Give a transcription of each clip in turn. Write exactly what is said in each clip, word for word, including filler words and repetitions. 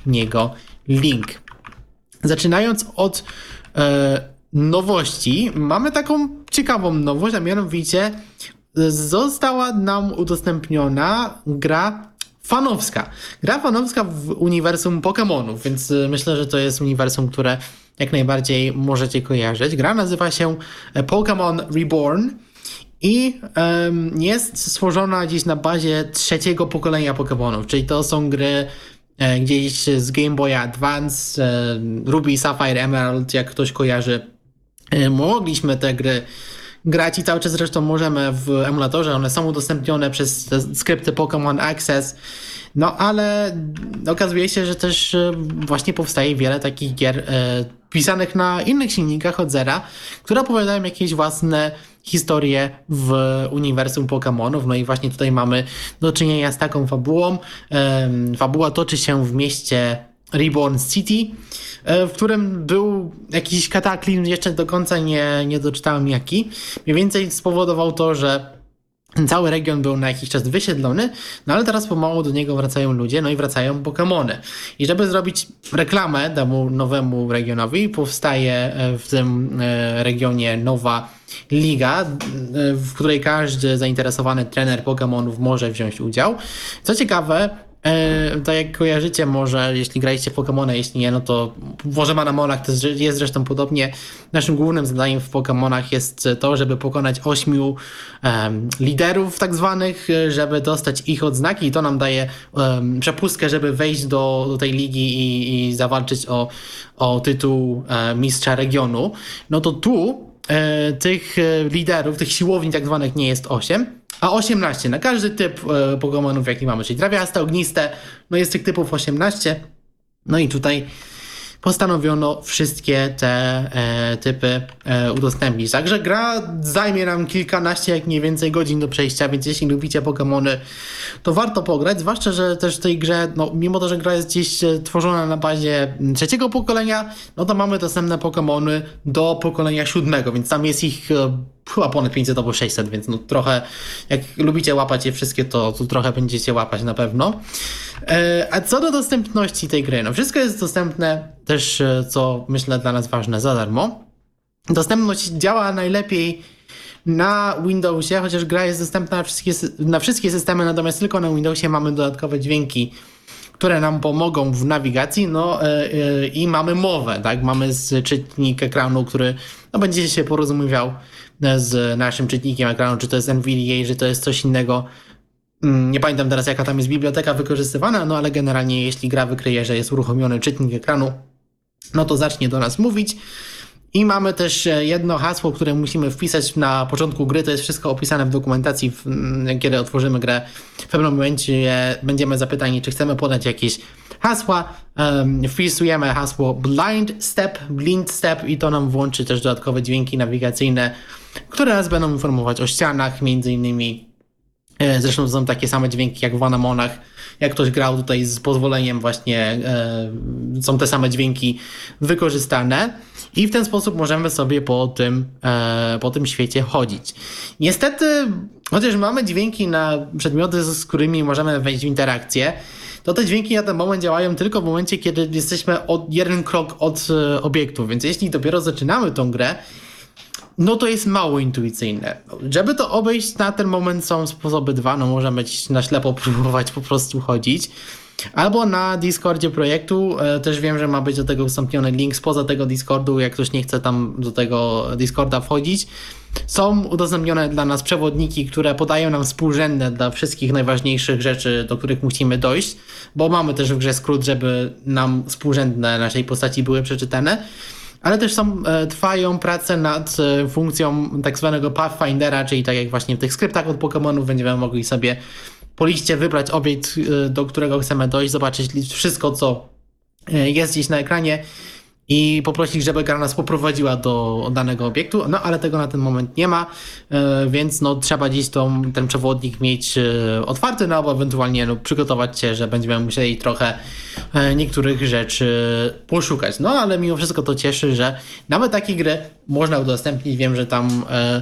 niego link. Zaczynając od e, nowości, mamy taką ciekawą nowość, a mianowicie została nam udostępniona gra fanowska. Gra fanowska w uniwersum Pokemonów, więc myślę, że to jest uniwersum, które jak najbardziej możecie kojarzyć. Gra nazywa się Pokémon Reborn i um, jest stworzona gdzieś na bazie trzeciego pokolenia Pokémonów, czyli to są gry e, gdzieś z Game Boy Advance, e, Ruby, Sapphire, Emerald, jak ktoś kojarzy. E, mogliśmy te gry grać i cały czas zresztą możemy w emulatorze, one są udostępnione przez skrypty Pokémon Access, no ale okazuje się, że też właśnie powstaje wiele takich gier e, pisanych na innych silnikach od zera, które opowiadają jakieś własne historie w uniwersum Pokémonów. No i właśnie tutaj mamy do czynienia z taką fabułą. E, fabuła toczy się w mieście Reborn City, w którym był jakiś kataklizm, jeszcze do końca nie, nie doczytałem jaki. Mniej więcej spowodował to, że cały region był na jakiś czas wysiedlony, no ale teraz pomału do niego wracają ludzie, no i wracają Pokemony. I żeby zrobić reklamę temu nowemu regionowi, powstaje w tym regionie nowa liga, w której każdy zainteresowany trener Pokemonów może wziąć udział. Co ciekawe, E, tak jak kojarzycie może, jeśli graliście w Pokemona, jeśli nie, no to w Manamonach to jest zresztą podobnie. Naszym głównym zadaniem w Pokemonach jest to, żeby pokonać ośmiu um, liderów tak zwanych, żeby dostać ich odznaki i to nam daje um, przepustkę, żeby wejść do, do tej ligi i, i zawalczyć o, o tytuł e, mistrza regionu. No to tu e, tych liderów, tych siłowni tak zwanych nie jest osiem, a osiemnaście na każdy typ e, Pokemonów, jaki mamy, czyli trawiaste, ogniste, no jest tych typów osiemnaście. No i tutaj postanowiono wszystkie te e, typy e, udostępnić. Także gra zajmie nam kilkanaście, jak nie więcej godzin do przejścia, więc jeśli lubicie Pokemony, to warto pograć, zwłaszcza, że też w tej grze, no mimo to, że gra jest gdzieś tworzona na bazie trzeciego pokolenia, no to mamy dostępne Pokemony do pokolenia siódmego, więc tam jest ich e, chyba ponad pięćset albo sześćset, więc no trochę, jak lubicie łapać je wszystkie, to, to trochę będziecie łapać na pewno. E, a co do dostępności tej gry, no wszystko jest dostępne też, co myślę dla nas ważne, za darmo. Dostępność działa najlepiej na Windowsie, chociaż gra jest dostępna na wszystkie, na wszystkie systemy, natomiast tylko na Windowsie mamy dodatkowe dźwięki, które nam pomogą w nawigacji, no yy, yy, i mamy mowę, tak? Mamy czytnik ekranu, który no, będzie się porozumiewał z naszym czytnikiem ekranu, czy to jest N V D A, czy to jest coś innego. Nie pamiętam teraz, jaka tam jest biblioteka wykorzystywana, no ale generalnie jeśli gra wykryje, że jest uruchomiony czytnik ekranu, no to zacznie do nas mówić. I mamy też jedno hasło, które musimy wpisać na początku gry. To jest wszystko opisane w dokumentacji. Kiedy otworzymy grę, w pewnym momencie będziemy zapytani, czy chcemy podać jakieś hasła. Wpisujemy hasło blind step, blind step i to nam włączy też dodatkowe dźwięki nawigacyjne, które nas będą informować o ścianach, między innymi. Zresztą to są takie same dźwięki jak w Anamonach. Jak ktoś grał tutaj z pozwoleniem właśnie e, są te same dźwięki wykorzystane i w ten sposób możemy sobie po tym, e, po tym świecie chodzić. Niestety, chociaż mamy dźwięki na przedmioty, z którymi możemy wejść w interakcję, to te dźwięki na ten moment działają tylko w momencie, kiedy jesteśmy od jeden krok od e, obiektu, więc jeśli dopiero zaczynamy tą grę, no to jest mało intuicyjne. Żeby to obejść, na ten moment są sposoby dwa, no możemy na ślepo próbować po prostu chodzić. Albo na Discordzie projektu, e, też wiem, że ma być do tego wstąpiony link spoza tego Discordu, jak ktoś nie chce tam do tego Discorda wchodzić. Są udostępnione dla nas przewodniki, które podają nam współrzędne dla wszystkich najważniejszych rzeczy, do których musimy dojść, bo mamy też w grze skrót, żeby nam współrzędne naszej postaci były przeczytane. Ale też są, e, trwają prace nad e, funkcją tak zwanego Pathfindera, czyli tak jak właśnie w tych skryptach od Pokemonów będziemy mogli sobie po liście wybrać obiekt, e, do którego chcemy dojść, zobaczyć wszystko, co e, jest gdzieś na ekranie i poprosić, żeby gra nas poprowadziła do danego obiektu, no ale tego na ten moment nie ma, e, więc no trzeba gdzieś tą, ten przewodnik mieć e, otwarty, no albo ewentualnie no, przygotować się, że będziemy musieli trochę e, niektórych rzeczy poszukać. No ale mimo wszystko to cieszy, że nawet takie gry można udostępnić. Wiem, że tam e,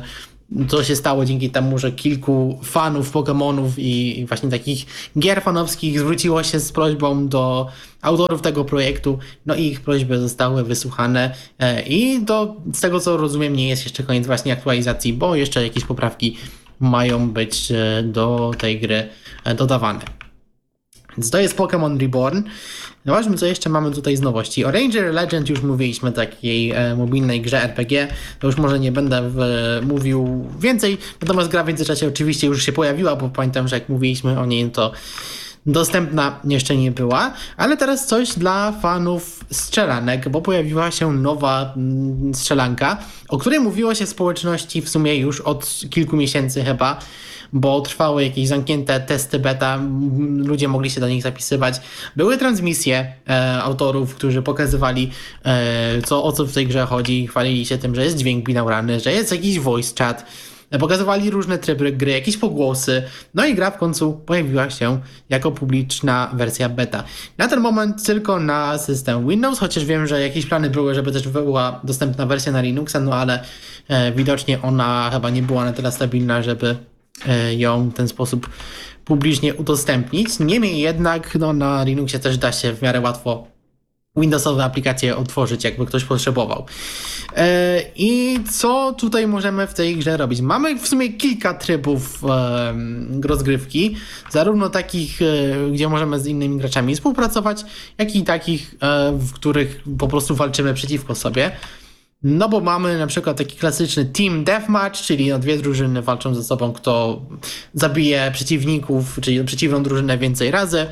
co się stało dzięki temu, że kilku fanów Pokémonów i właśnie takich gier fanowskich zwróciło się z prośbą do autorów tego projektu, no i ich prośby zostały wysłuchane i to, z tego co rozumiem, nie jest jeszcze koniec właśnie aktualizacji, bo jeszcze jakieś poprawki mają być do tej gry dodawane. Więc to jest Pokémon Reborn. Zobaczmy, co jeszcze mamy tutaj z nowości. O Ranger Legend już mówiliśmy, takiej e, mobilnej grze R P G. To już może nie będę w, mówił więcej, natomiast gra w międzyczasie oczywiście już się pojawiła, bo pamiętam, że jak mówiliśmy o niej, to dostępna jeszcze nie była, ale teraz coś dla fanów strzelanek, bo pojawiła się nowa mm, strzelanka, o której mówiło się w społeczności w sumie już od kilku miesięcy chyba, bo trwały jakieś zamknięte testy beta, ludzie mogli się do nich zapisywać. Były transmisje e, autorów, którzy pokazywali e, co, o co w tej grze chodzi, chwalili się tym, że jest dźwięk binauralny, że jest jakiś voice chat, pokazywali różne tryby gry, jakieś pogłosy, no i gra w końcu pojawiła się jako publiczna wersja beta. Na ten moment tylko na system Windows, chociaż wiem, że jakieś plany były, żeby też była dostępna wersja na Linuxa, no ale e, widocznie ona chyba nie była na tyle stabilna, żeby e, ją w ten sposób publicznie udostępnić. Niemniej jednak no, na Linuxie też da się w miarę łatwo Windowsowe aplikacje otworzyć, jakby ktoś potrzebował. E, I co tutaj możemy w tej grze robić? Mamy w sumie kilka trybów e, rozgrywki, zarówno takich, e, gdzie możemy z innymi graczami współpracować, jak i takich, e, w których po prostu walczymy przeciwko sobie. No bo mamy na przykład taki klasyczny Team Deathmatch, czyli no dwie drużyny walczą ze sobą, kto zabije przeciwników, czyli przeciwną drużynę więcej razy.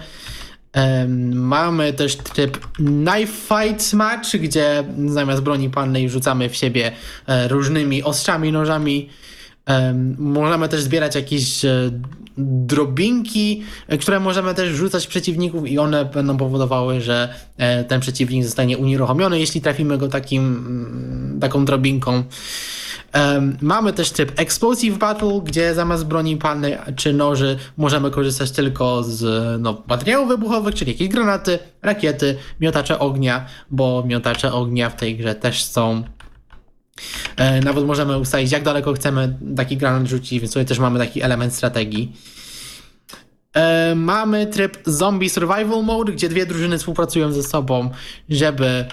Um, mamy też tryb Knife Fight Match, gdzie zamiast broni palnej rzucamy w siebie e, różnymi ostrzami, nożami. Um, możemy też zbierać jakieś e, drobinki, e, które możemy też rzucać w przeciwników i one będą powodowały, że e, ten przeciwnik zostanie unieruchomiony, jeśli trafimy go takim, m, taką drobinką. Um, mamy też tryb Explosive Battle, gdzie zamiast broni palnej czy noży możemy korzystać tylko z no, materiałów wybuchowych, czyli jakieś granaty, rakiety, miotacze ognia, bo miotacze ognia w tej grze też są. E, nawet możemy ustalić, jak daleko chcemy taki granat rzucić, więc tutaj też mamy taki element strategii. E, mamy tryb Zombie Survival Mode, gdzie dwie drużyny współpracują ze sobą, żeby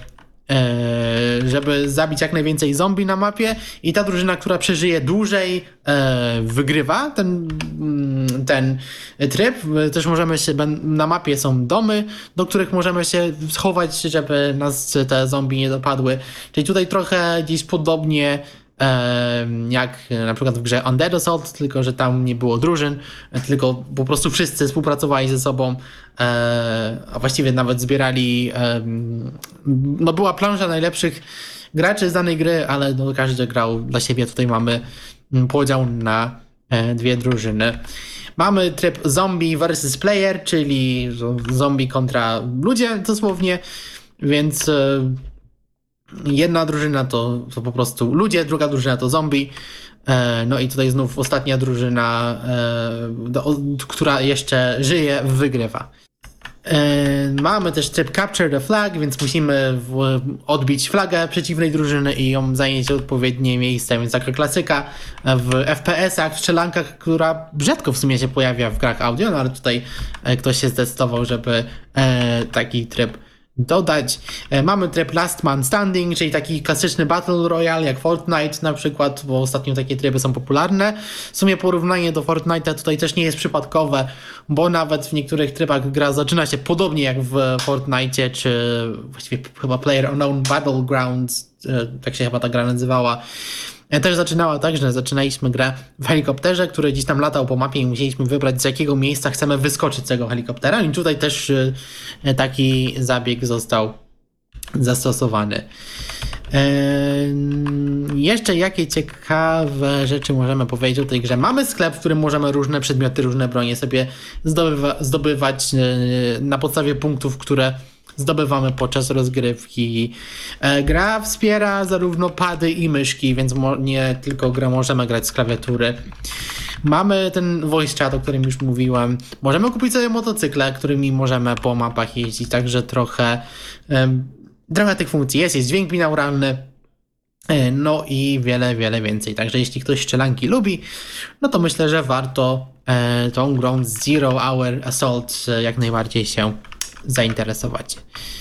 żeby zabić jak najwięcej zombie na mapie i ta drużyna, która przeżyje dłużej, wygrywa ten, ten tryb. Też możemy się, na mapie są domy, do których możemy się schować, żeby nas te zombie nie dopadły. Czyli tutaj trochę gdzieś podobnie jak na przykład w grze Undead Assault, tylko że tam nie było drużyn, tylko po prostu wszyscy współpracowali ze sobą, a właściwie nawet zbierali, no była plansza najlepszych graczy z danej gry, ale no każdy grał dla siebie. Tutaj mamy podział na dwie drużyny. Mamy tryb Zombie versus Player, czyli zombie kontra ludzie dosłownie, więc jedna drużyna to, to po prostu ludzie, druga drużyna to zombie. E, no i tutaj znów ostatnia drużyna, e, do, która jeszcze żyje, wygrywa. E, mamy też tryb Capture the Flag, więc musimy w, odbić flagę przeciwnej drużyny i ją zająć odpowiednie miejsce, więc taka klasyka w F P S-ach, w strzelankach, która rzadko w sumie się pojawia w grach audio, no ale tutaj e, ktoś się zdecydował, żeby e, taki tryb dodać. Mamy tryb Last Man Standing, czyli taki klasyczny Battle Royale jak Fortnite na przykład, bo ostatnio takie tryby są popularne. W sumie porównanie do Fortnite'a tutaj też nie jest przypadkowe, bo nawet w niektórych trybach gra zaczyna się podobnie jak w Fortnite, czy właściwie chyba PlayerUnknown Battlegrounds, tak się chyba ta gra nazywała. Też zaczynała tak, że zaczynaliśmy grę w helikopterze, który gdzieś tam latał po mapie i musieliśmy wybrać, z jakiego miejsca chcemy wyskoczyć z tego helikoptera. I tutaj też taki zabieg został zastosowany. Eee, jeszcze jakie ciekawe rzeczy możemy powiedzieć o tej grze? Mamy sklep, w którym możemy różne przedmioty, różne bronie sobie zdobywa, zdobywać na podstawie punktów, które zdobywamy podczas rozgrywki. Gra wspiera zarówno pady i myszki, więc nie tylko grę możemy grać z klawiatury. Mamy ten voice chat, o którym już mówiłem. Możemy kupić sobie motocykle, którymi możemy po mapach jeździć, także trochę, trochę tych funkcji jest. Jest dźwięk binauralny, no i wiele, wiele więcej. Także jeśli ktoś strzelanki lubi, no to myślę, że warto e, tą grą Zero Hour Assault e, jak najbardziej się zainteresować.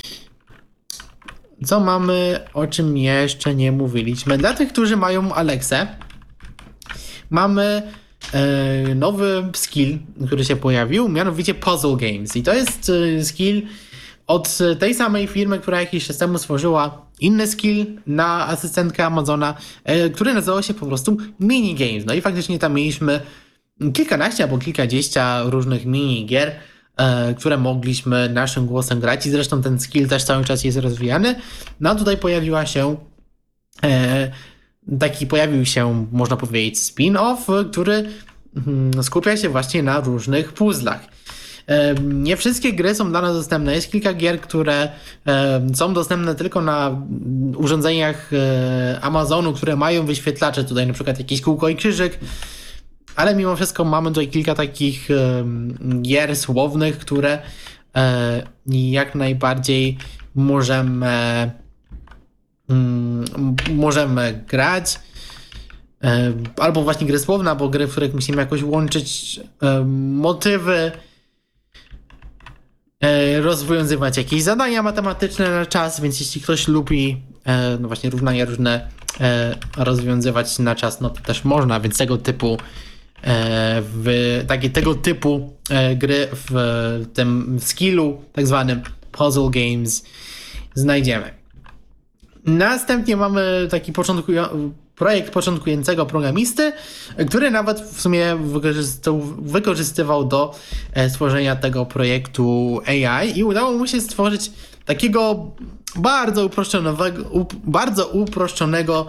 Co mamy, o czym jeszcze nie mówiliśmy? Dla tych, którzy mają Alexę, mamy e, nowy skill, który się pojawił, mianowicie Puzzle Games. I to jest e, skill od tej samej firmy, która jakiś czas temu stworzyła inny skill na asystentkę Amazona, e, który nazywał się po prostu Mini Games. No i faktycznie tam mieliśmy kilkanaście albo kilkadziesiąt różnych minigier, e, które mogliśmy naszym głosem grać i zresztą ten skill też cały czas jest rozwijany. No a tutaj pojawiła się e, taki pojawił się, można powiedzieć, spin-off, który mm, skupia się właśnie na różnych puzzlach. Nie wszystkie gry są dla nas dostępne. Jest kilka gier, które są dostępne tylko na urządzeniach Amazonu, które mają wyświetlacze, tutaj na przykład jakiś kółko i krzyżyk, ale mimo wszystko mamy tutaj kilka takich gier słownych, które jak najbardziej możemy możemy grać. Albo właśnie gry słowne, albo gry, w których musimy jakoś łączyć motywy, rozwiązywać jakieś zadania matematyczne na czas, więc jeśli ktoś lubi no właśnie równania różne rozwiązywać na czas, no to też można, więc tego typu w takie tego typu gry w tym skillu tak zwanym Puzzle Games znajdziemy. Następnie mamy taki początkujący projekt początkującego programisty, który nawet w sumie wykorzystywał do stworzenia tego projektu A I i udało mu się stworzyć takiego bardzo uproszczonego, bardzo uproszczonego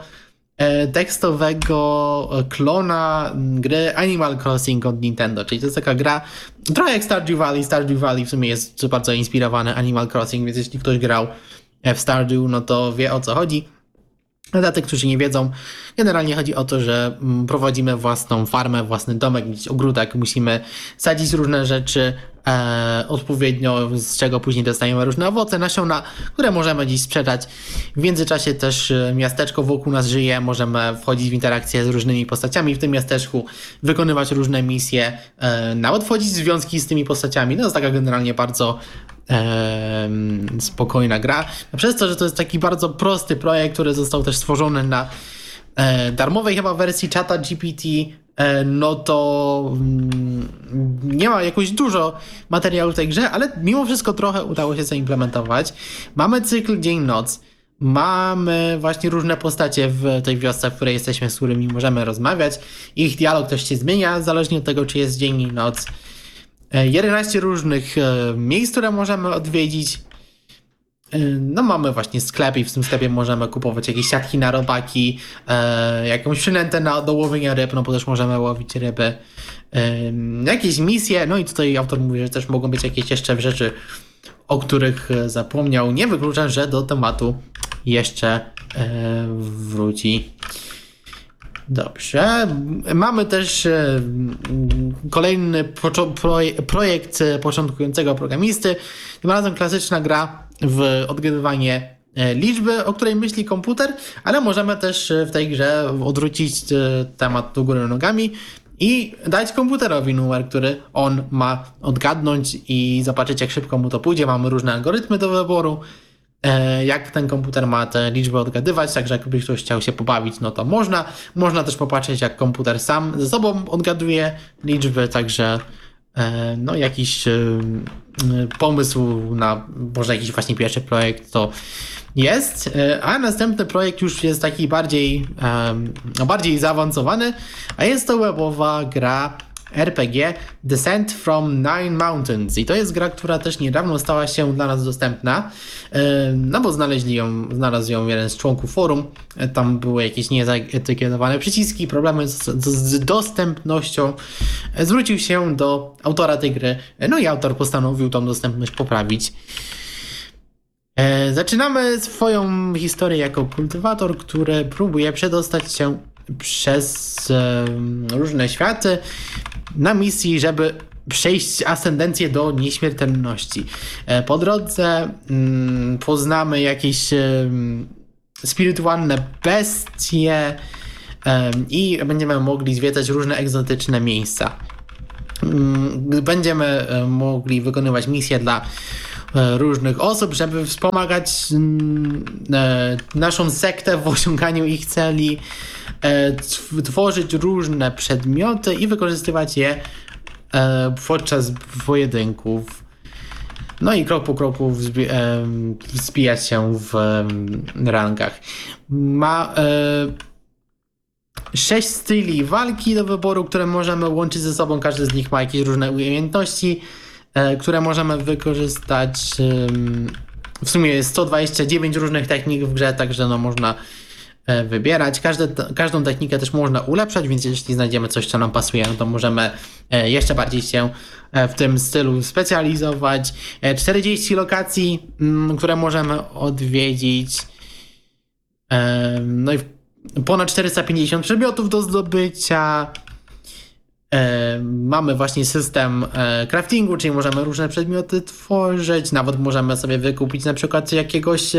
tekstowego klona gry Animal Crossing od Nintendo, czyli to jest taka gra trochę jak Stardew Valley. Stardew Valley w sumie jest bardzo inspirowany Animal Crossing, więc jeśli ktoś grał w Stardew, no to wie, o co chodzi. Dla tych, którzy nie wiedzą, generalnie chodzi o to, że prowadzimy własną farmę, własny domek, mieć ogródek, musimy sadzić różne rzeczy e, odpowiednio, z czego później dostajemy różne owoce, nasiona, które możemy dziś sprzedać. W międzyczasie też miasteczko wokół nas żyje, możemy wchodzić w interakcję z różnymi postaciami w tym miasteczku, wykonywać różne misje, e, nawet wchodzić w związki z tymi postaciami. No to jest taka generalnie bardzo e, spokojna gra. Przez to, że to jest taki bardzo prosty projekt, który został też stworzony na e, darmowej chyba wersji czata G P T, e, no to mm, nie ma jakoś dużo materiału w tej grze, ale mimo wszystko trochę udało się zaimplementować. Mamy cykl dzień-noc, mamy właśnie różne postacie w tej wiosce, w której jesteśmy, z którymi możemy rozmawiać. Ich dialog też się zmienia, zależnie od tego, czy jest dzień i noc. jedenaście różnych miejsc, które możemy odwiedzić. No mamy właśnie sklep i w tym sklepie możemy kupować jakieś siatki na robaki, jakąś przynętę na, do łowienia ryb, no bo też możemy łowić ryby. Jakieś misje, no i tutaj autor mówi, że też mogą być jakieś jeszcze rzeczy, o których zapomniał. Nie wykluczam, że do tematu jeszcze wróci. Dobrze. Mamy też e, kolejny poczo- proje- projekt początkującego programisty. Tym razem klasyczna gra w odgadywanie e, liczby, o której myśli komputer, ale możemy też w tej grze odwrócić e, temat do góry nogami i dać komputerowi numer, który on ma odgadnąć i zobaczyć, jak szybko mu to pójdzie. Mamy różne algorytmy do wyboru, jak ten komputer ma te liczby odgadywać, także jakby ktoś chciał się pobawić, no to można. Można też popatrzeć, jak komputer sam ze sobą odgaduje liczby, także no jakiś pomysł na może jakiś właśnie pierwszy projekt to jest, a następny projekt już jest taki bardziej bardziej zaawansowany, a jest to webowa gra R P G Descent from Nine Mountains i to jest gra, która też niedawno stała się dla nas dostępna, no bo znaleźli ją, znalazł ją jeden z członków forum, tam były jakieś niezaetykietowane przyciski, problemy z, z dostępnością, zwrócił się do autora tej gry, no i autor postanowił tą dostępność poprawić. Zaczynamy swoją historię jako kultywator, który próbuje przedostać się przez różne światy na misji, żeby przejść ascendencję do nieśmiertelności. Po drodze poznamy jakieś spirytualne bestie i będziemy mogli zwiedzać różne egzotyczne miejsca. Będziemy mogli wykonywać misje dla różnych osób, żeby wspomagać naszą sektę w osiąganiu ich celi, tworzyć różne przedmioty i wykorzystywać je podczas pojedynków. No i krok po kroku wzbi- wzbijać się w rangach. Ma sześć styli walki do wyboru, które możemy łączyć ze sobą. Każdy z nich ma jakieś różne umiejętności, które możemy wykorzystać. W sumie jest sto dwadzieścia dziewięć różnych technik w grze, także no można wybierać. Każde, każdą technikę też można ulepszać, więc jeśli znajdziemy coś, co nam pasuje, no to możemy jeszcze bardziej się w tym stylu specjalizować. czterdzieści lokacji, które możemy odwiedzić. No i ponad czterysta pięćdziesiąt przedmiotów do zdobycia. Mamy właśnie system craftingu, czyli możemy różne przedmioty tworzyć. Nawet możemy sobie wykupić na przykład jakiegoś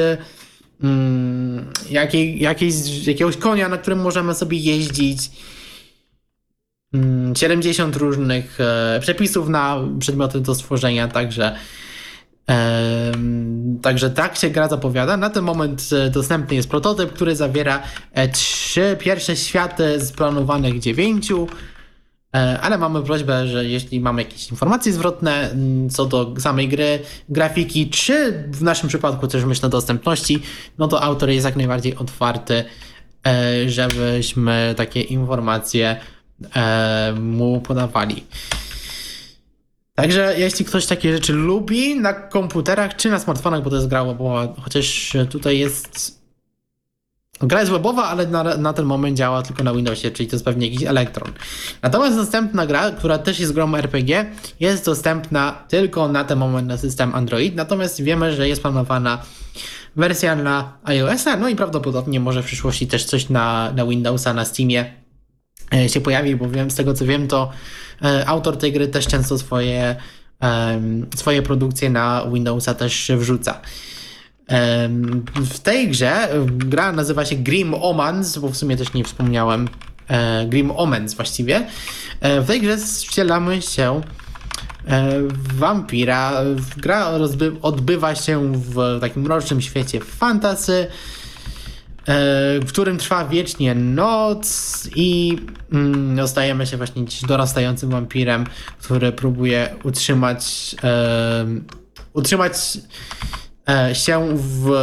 Jakiej, jakiejś, jakiegoś konia, na którym możemy sobie jeździć. siedemdziesiąt różnych e, przepisów na przedmioty do stworzenia, także e, także tak się gra zapowiada. Na ten moment dostępny jest prototyp, który zawiera e, trzy pierwsze światy z planowanych dziewięciu, e, ale mamy prośbę, że jeśli mamy jakieś informacje zwrotne co do samej gry, grafiki, czy w naszym przypadku też myślę dostępności, no to autor jest jak najbardziej otwarty, e, żebyśmy takie informacje e, mu podawali. Także jeśli ktoś takie rzeczy lubi na komputerach czy na smartfonach, bo to jest gra webowa, chociaż tutaj jest gra jest webowa, ale na, na ten moment działa tylko na Windowsie, czyli to jest pewnie jakiś Elektron. Natomiast następna gra, która też jest grą R P G, jest dostępna tylko na ten moment na system Android, natomiast wiemy, że jest planowana wersja na iOS-a, no i prawdopodobnie może w przyszłości też coś na, na Windowsa, na Steamie się pojawi, bo wiem, z tego co wiem, to e, autor tej gry też często swoje, e, swoje produkcje na Windowsa też wrzuca. E, w tej grze gra nazywa się Grim Omens, bo w sumie też nie wspomniałem, e, Grim Omens właściwie. E, w tej grze wcielamy się e, w wampira. Gra rozby- odbywa się w takim mrocznym świecie fantasy, w którym trwa wiecznie noc i mm, stajemy się właśnie dorastającym wampirem, który próbuje utrzymać e, utrzymać e, się w,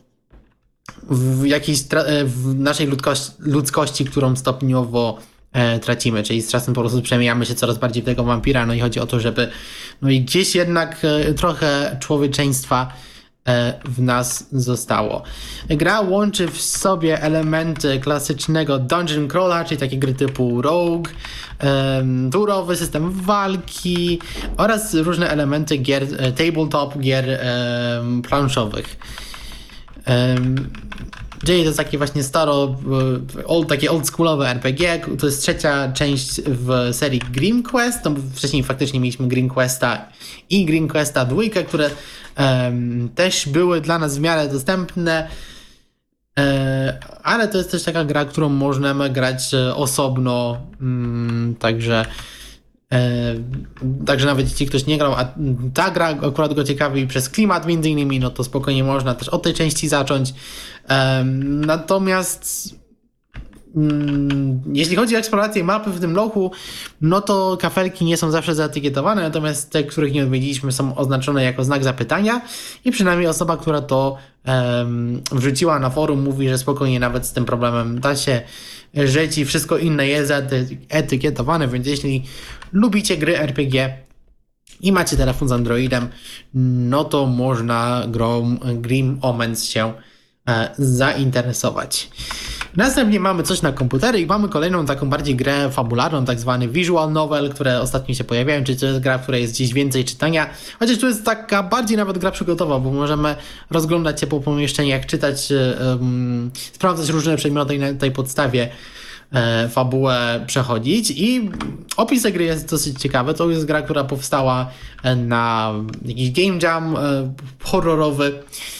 w jakiejś tra- w naszej ludzkości, ludzkości, którą stopniowo e, tracimy, czyli z czasem po prostu przemieniamy się coraz bardziej w tego wampira, no i chodzi o to, żeby no i gdzieś jednak e, trochę człowieczeństwa w nas zostało. Gra łączy w sobie elementy klasycznego dungeon crawla, czyli takie gry typu Rogue, um, turowy system walki oraz różne elementy gier, tabletop, gier um, planszowych. Um, Czyli to jest takie właśnie staro, old, takie oldschoolowe R P G. To jest trzecia część w serii Grim Quest. No, wcześniej faktycznie mieliśmy Grim Questa i Grim Questa dwójkę, które um, też były dla nas w miarę dostępne. E, ale to jest też taka gra, którą możemy grać osobno. Mm, także E, także nawet jeśli ktoś nie grał, a ta gra akurat go ciekawi przez klimat między innymi, no to spokojnie można też od tej części zacząć. E, natomiast mm, jeśli chodzi o eksplorację mapy w tym lochu, no to kafelki nie są zawsze zaetykietowane, natomiast te, których nie odwiedziliśmy, są oznaczone jako znak zapytania i przynajmniej osoba, która to um, wrzuciła na forum, mówi, że spokojnie nawet z tym problemem da się żyć i wszystko inne jest etykietowane, więc jeśli lubicie gry R P G i macie telefon z Androidem, no to można grą Grim Omens się e, zainteresować. Następnie mamy coś na komputery i mamy kolejną taką bardziej grę fabularną, tak zwany visual novel, które ostatnio się pojawiają, czyli to jest gra, w której jest gdzieś więcej czytania, chociaż tu jest taka bardziej nawet gra przygotowa, bo możemy rozglądać się po pomieszczeniach, czytać, um, sprawdzać różne przedmioty i na tej podstawie e, fabułę przechodzić i opis tej gry jest dosyć ciekawy. To jest gra, która powstała na jakiś game jam e, horrorowy.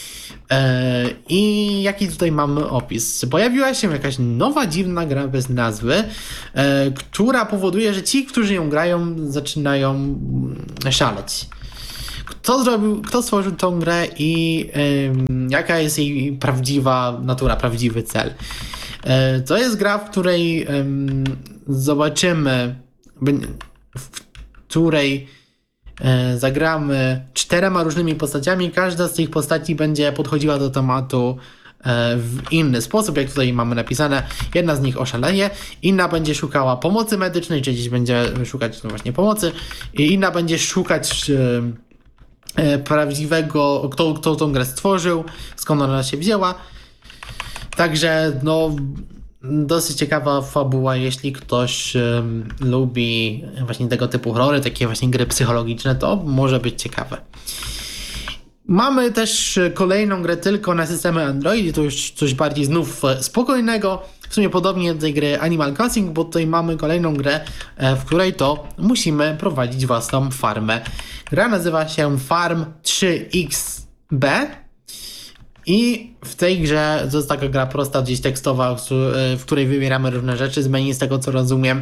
I jaki tutaj mamy opis? Pojawiła się jakaś nowa, dziwna gra bez nazwy, która powoduje, że ci, którzy ją grają, zaczynają szaleć. Kto zrobił, kto stworzył tą grę i jaka jest jej prawdziwa natura, prawdziwy cel? To jest gra, w której zobaczymy, w której zagramy czterema różnymi postaciami. Każda z tych postaci będzie podchodziła do tematu w inny sposób, jak tutaj mamy napisane. Jedna z nich oszaleje, inna będzie szukała pomocy medycznej, czyli gdzieś będzie szukać no właśnie pomocy, i inna będzie szukać prawdziwego, kto, kto tą grę stworzył, skąd ona się wzięła. Także no dosyć ciekawa fabuła, jeśli ktoś um, lubi właśnie tego typu horrory, takie właśnie gry psychologiczne, to może być ciekawe. Mamy też kolejną grę tylko na systemy Android i to już coś bardziej znów spokojnego. W sumie podobnie do tej gry Animal Crossing, bo tutaj mamy kolejną grę, w której to musimy prowadzić własną farmę. Gra nazywa się Farm trzy X B. I w tej grze to jest taka gra prosta, gdzieś tekstowa, w której wybieramy różne rzeczy z menu, z tego co rozumiem.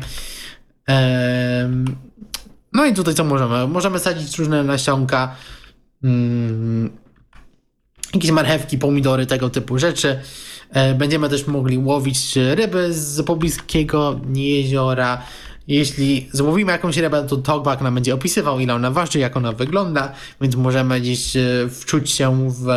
No i tutaj co możemy? Możemy sadzić różne nasionka, jakieś marchewki, pomidory, tego typu rzeczy. Będziemy też mogli łowić ryby z pobliskiego jeziora. Jeśli złowimy jakąś rybę, to Talkback nam będzie opisywał, ile ona waży, jak ona wygląda, więc możemy gdzieś wczuć się w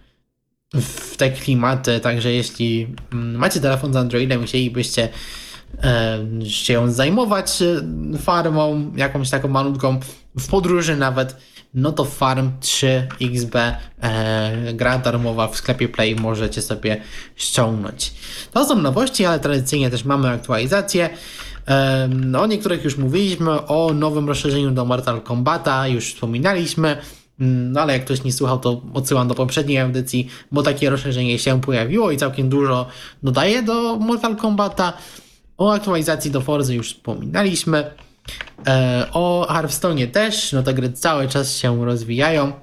w te klimaty, także jeśli macie telefon z Androidem i chcielibyście e, się ją zajmować farmą, jakąś taką malutką, w podróży nawet, no to Farm trzy X B, e, gra darmowa w sklepie Play, możecie sobie ściągnąć. To są nowości, ale tradycyjnie też mamy aktualizacje. E, o niektórych już mówiliśmy, o nowym rozszerzeniu do Mortal Kombata już wspominaliśmy. No ale jak ktoś nie słuchał, to odsyłam do poprzedniej audycji, bo takie rozszerzenie się pojawiło i całkiem dużo dodaje do Mortal Kombata. O aktualizacji do Forzy już wspominaliśmy. E, o Hearthstone'ie też, no te gry cały czas się rozwijają.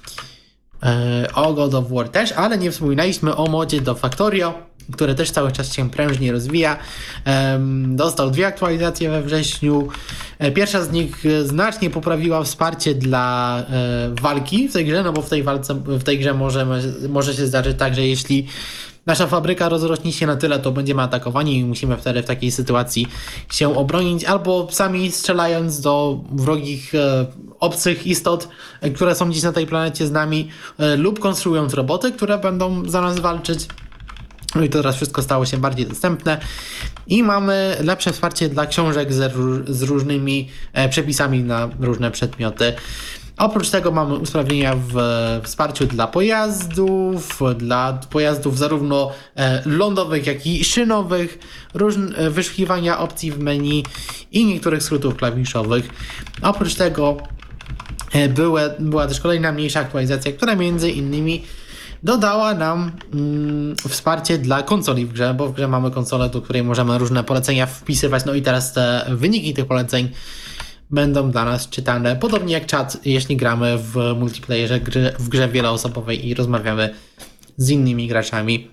E, o God of War też, ale nie wspominaliśmy o modzie do Factorio, które też cały czas się prężnie rozwija. Um, dostał dwie aktualizacje we wrześniu. Pierwsza z nich znacznie poprawiła wsparcie dla e, walki w tej grze, no bo w tej walce, w tej grze możemy, może się zdarzyć tak, że jeśli nasza fabryka rozrośnie się na tyle, to będziemy atakowani i musimy wtedy w takiej sytuacji się obronić, albo sami strzelając do wrogich e, obcych istot, e, które są gdzieś na tej planecie z nami, e, lub konstruując roboty, które będą za nas walczyć. No i to teraz wszystko stało się bardziej dostępne i mamy lepsze wsparcie dla książek z, z różnymi e, przepisami na różne przedmioty. Oprócz tego mamy usprawnienia w wsparciu dla pojazdów, dla pojazdów zarówno e, lądowych, jak i szynowych, różne e, wyszukiwania opcji w menu i niektórych skrótów klawiszowych. Oprócz tego e, były, była też kolejna mniejsza aktualizacja, która między innymi dodała nam mm, wsparcie dla konsoli w grze, bo w grze mamy konsolę, do której możemy różne polecenia wpisywać, no i teraz te wyniki tych poleceń będą dla nas czytane, podobnie jak czat, jeśli gramy w multiplayerze gry, w grze wieloosobowej i rozmawiamy z innymi graczami.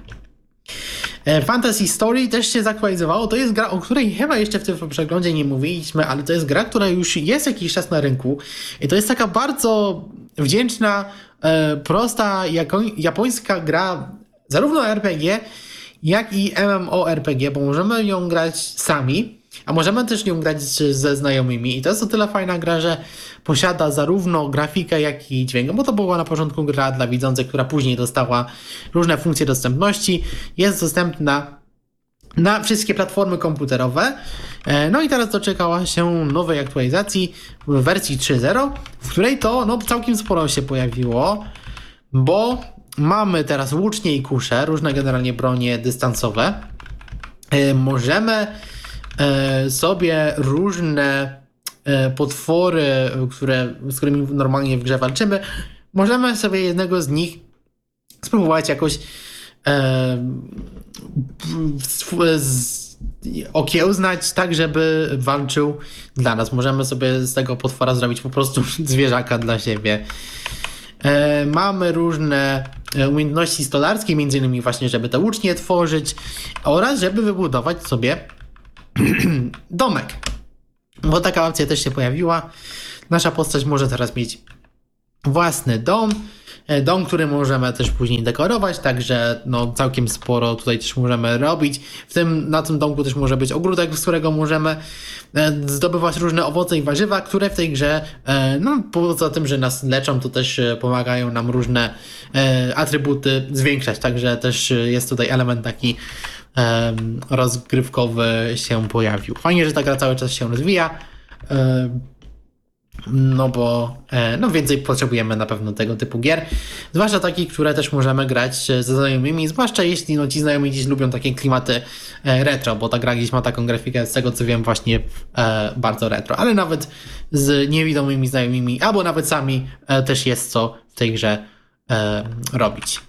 Fantasy Story też się zaktualizowało. To jest gra, o której chyba jeszcze w tym przeglądzie nie mówiliśmy, ale to jest gra, która już jest jakiś czas na rynku i to jest taka bardzo wdzięczna, e, prosta jako- japońska gra, zarówno R P G, jak i MMORPG, bo możemy ją grać sami, a możemy też ją grać ze znajomymi i to jest o tyle fajna gra, że posiada zarówno grafikę, jak i dźwięk, bo to była na początku gra dla widzących, która później dostała różne funkcje dostępności. Jest dostępna na wszystkie platformy komputerowe. No i teraz doczekała się nowej aktualizacji w wersji trzy zero, w której to no, całkiem sporo się pojawiło, bo mamy teraz łucznie i kusze, różne generalnie bronie dystansowe. Możemy sobie różne potwory, które, z którymi normalnie w grze walczymy, możemy sobie jednego z nich spróbować jakoś e, z, okiełznać tak, żeby walczył dla nas. Możemy sobie z tego potwora zrobić po prostu zwierzaka dla siebie. E, mamy różne umiejętności stolarskie, między innymi właśnie, żeby te łucznie tworzyć oraz żeby wybudować sobie domek. Bo taka opcja też się pojawiła. Nasza postać może teraz mieć własny dom, dom, który możemy też później dekorować, także no całkiem sporo tutaj też możemy robić. W tym, na tym domku też może być ogródek, z którego możemy zdobywać różne owoce i warzywa, które w tej grze, no poza tym, że nas leczą, to też pomagają nam różne atrybuty zwiększać, także też jest tutaj element taki rozgrywkowy się pojawił. Fajnie, że ta gra cały czas się rozwija. No bo no więcej potrzebujemy na pewno tego typu gier, zwłaszcza takich, które też możemy grać ze znajomymi, zwłaszcza jeśli no, ci znajomi gdzieś lubią takie klimaty retro, bo ta gra gdzieś ma taką grafikę, z tego co wiem, właśnie e, bardzo retro, ale nawet z niewidomymi znajomymi, albo nawet sami e, też jest co w tej grze e, robić.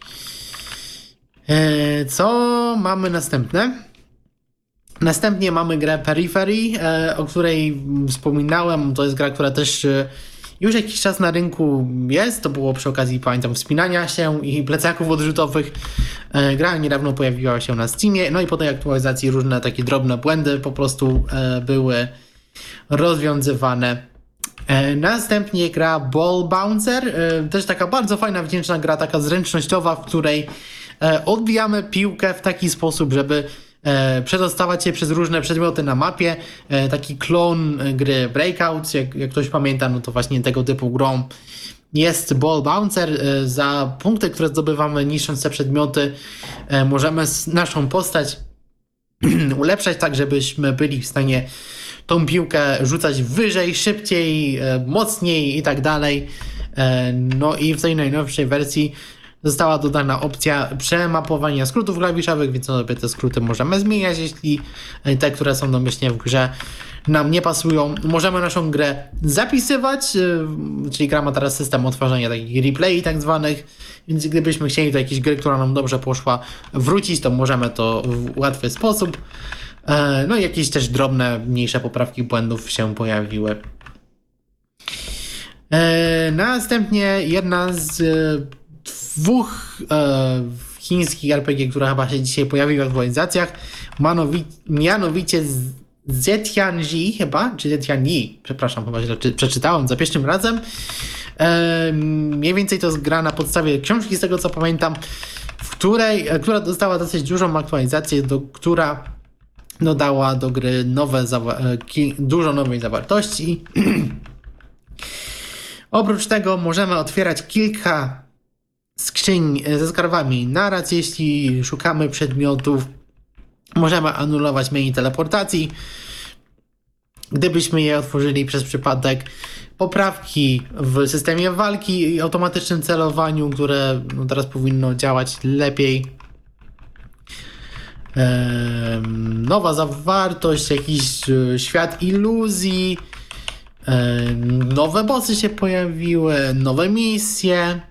E, co mamy następne? Następnie mamy grę Periphery, e, o której wspominałem. To jest gra, która też e, już jakiś czas na rynku jest. To było przy okazji, pamiętam, wspinania się i plecaków odrzutowych. E, gra niedawno pojawiła się na Steamie. No i po tej aktualizacji różne takie drobne błędy po prostu e, były rozwiązywane. E, następnie gra Ball Bouncer. E, też taka bardzo fajna, wdzięczna gra, taka zręcznościowa, w której e, odbijamy piłkę w taki sposób, żeby E, przedostawać się przez różne przedmioty na mapie. E, taki klon gry Breakout, jak, jak ktoś pamięta, no to właśnie tego typu grą jest Ball Bouncer. E, za punkty, które zdobywamy niszcząc te przedmioty, e, możemy naszą postać ulepszać tak, żebyśmy byli w stanie tą piłkę rzucać wyżej, szybciej, e, mocniej i tak dalej. E, no i w tej najnowszej wersji została dodana opcja przemapowania skrótów klawiszowych, więc sobie te skróty możemy zmieniać, jeśli te, które są domyślnie w grze, nam nie pasują. Możemy naszą grę zapisywać, czyli gra ma teraz system odtwarzania takich replay tak zwanych, więc gdybyśmy chcieli do jakiejś gry, która nam dobrze poszła, wrócić, to możemy to w łatwy sposób. No i jakieś też drobne, mniejsze poprawki błędów się pojawiły. Następnie jedna z dwóch e, chińskich er pe gie, która chyba się dzisiaj pojawi w aktualizacjach, manowi- mianowicie Zetianji chyba, czy Zetianyi, przepraszam, chyba źle przeczytałem za pierwszym razem. E, mniej więcej to jest gra na podstawie książki, z tego co pamiętam, w której, e, która dostała dosyć dużą aktualizację, do, która dodała do gry nowe zawa- e, ki- dużo nowej zawartości. Oprócz tego możemy otwierać kilka skrzyń ze skarbami naraz, jeśli szukamy przedmiotów. Możemy anulować menu teleportacji, gdybyśmy je otworzyli przez przypadek. Poprawki w systemie walki i automatycznym celowaniu, które no, teraz powinno działać lepiej. Ehm, nowa zawartość, jakiś świat iluzji. Ehm, nowe bossy się pojawiły, nowe misje.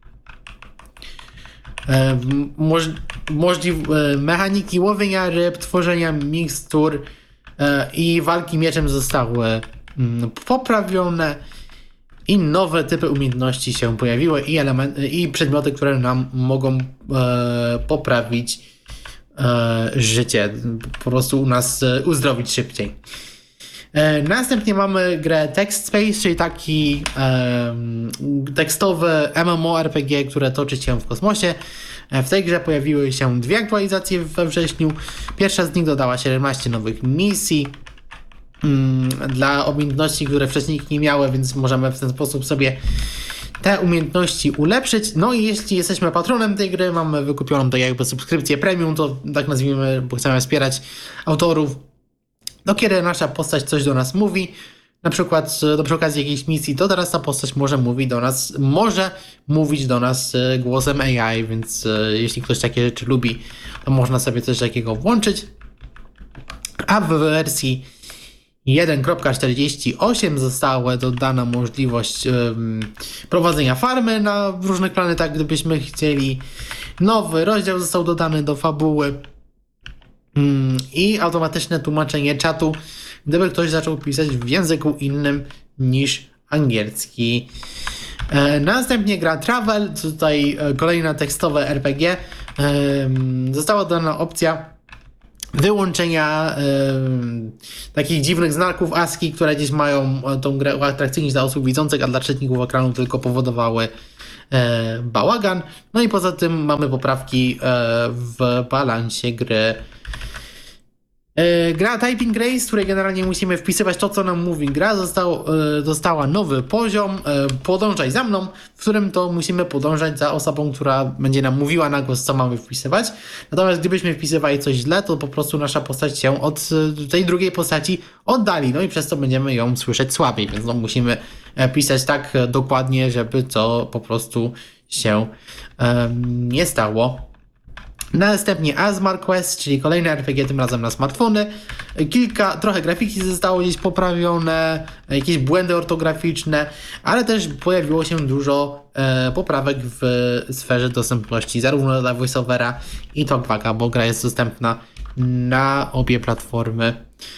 Moż, możliwe mechaniki łowienia ryb, tworzenia mikstur e, i walki mieczem zostały mm, poprawione i nowe typy umiejętności się pojawiły i, elementy, i przedmioty, które nam mogą e, poprawić e, życie, po prostu u nas e, uzdrowić szybciej. E, następnie mamy grę Text Space, czyli taki e, tekstowy em em o er pe gie, które toczy się w kosmosie. E, w tej grze pojawiły się dwie aktualizacje we wrześniu. Pierwsza z nich dodała siedemnaście nowych misji mm, dla umiejętności, które wcześniej nie miały, więc możemy w ten sposób sobie te umiejętności ulepszyć. No i jeśli jesteśmy patronem tej gry, mamy wykupioną tak jakby subskrypcję premium, to tak nazwijmy, bo chcemy wspierać autorów. No kiedy nasza postać coś do nas mówi, na przykład do przy okazji jakiejś misji, to teraz ta postać może mówić do nas, może mówić do nas głosem a i, więc jeśli ktoś takie rzeczy lubi, to można sobie coś takiego włączyć. A w wersji jeden kropka czterdzieści osiem została dodana możliwość um, prowadzenia farmy na różnych planetach, gdybyśmy chcieli. Nowy rozdział został dodany do fabuły. I automatyczne tłumaczenie czatu, gdyby ktoś zaczął pisać w języku innym niż angielski. Następnie gra Travel, tutaj kolejne tekstowe er pe gie. Została dodana opcja wyłączenia y, takich dziwnych znaków ASCII, które gdzieś mają tą grę uatrakcyjnić dla osób widzących, a dla czytników ekranu tylko powodowały y, bałagan. No i poza tym mamy poprawki y, w balansie gry. Gra Typing Race, w której generalnie musimy wpisywać to, co nam mówi gra, został, dostała nowy poziom Podążaj za mną, w którym to musimy podążać za osobą, która będzie nam mówiła na głos, co mamy wpisywać. Natomiast gdybyśmy wpisywali coś źle, to po prostu nasza postać się od tej drugiej postaci oddali, no i przez to będziemy ją słyszeć słabiej, więc no musimy pisać tak dokładnie, żeby to po prostu się um, nie stało. Następnie Asmar Quest, czyli kolejne er pe gie, tym razem na smartfony. Kilka, trochę grafiki zostało gdzieś poprawione, jakieś błędy ortograficzne, ale też pojawiło się dużo e, poprawek w sferze dostępności, zarówno dla voiceovera i talkbacka, bo gra jest dostępna na obie platformy.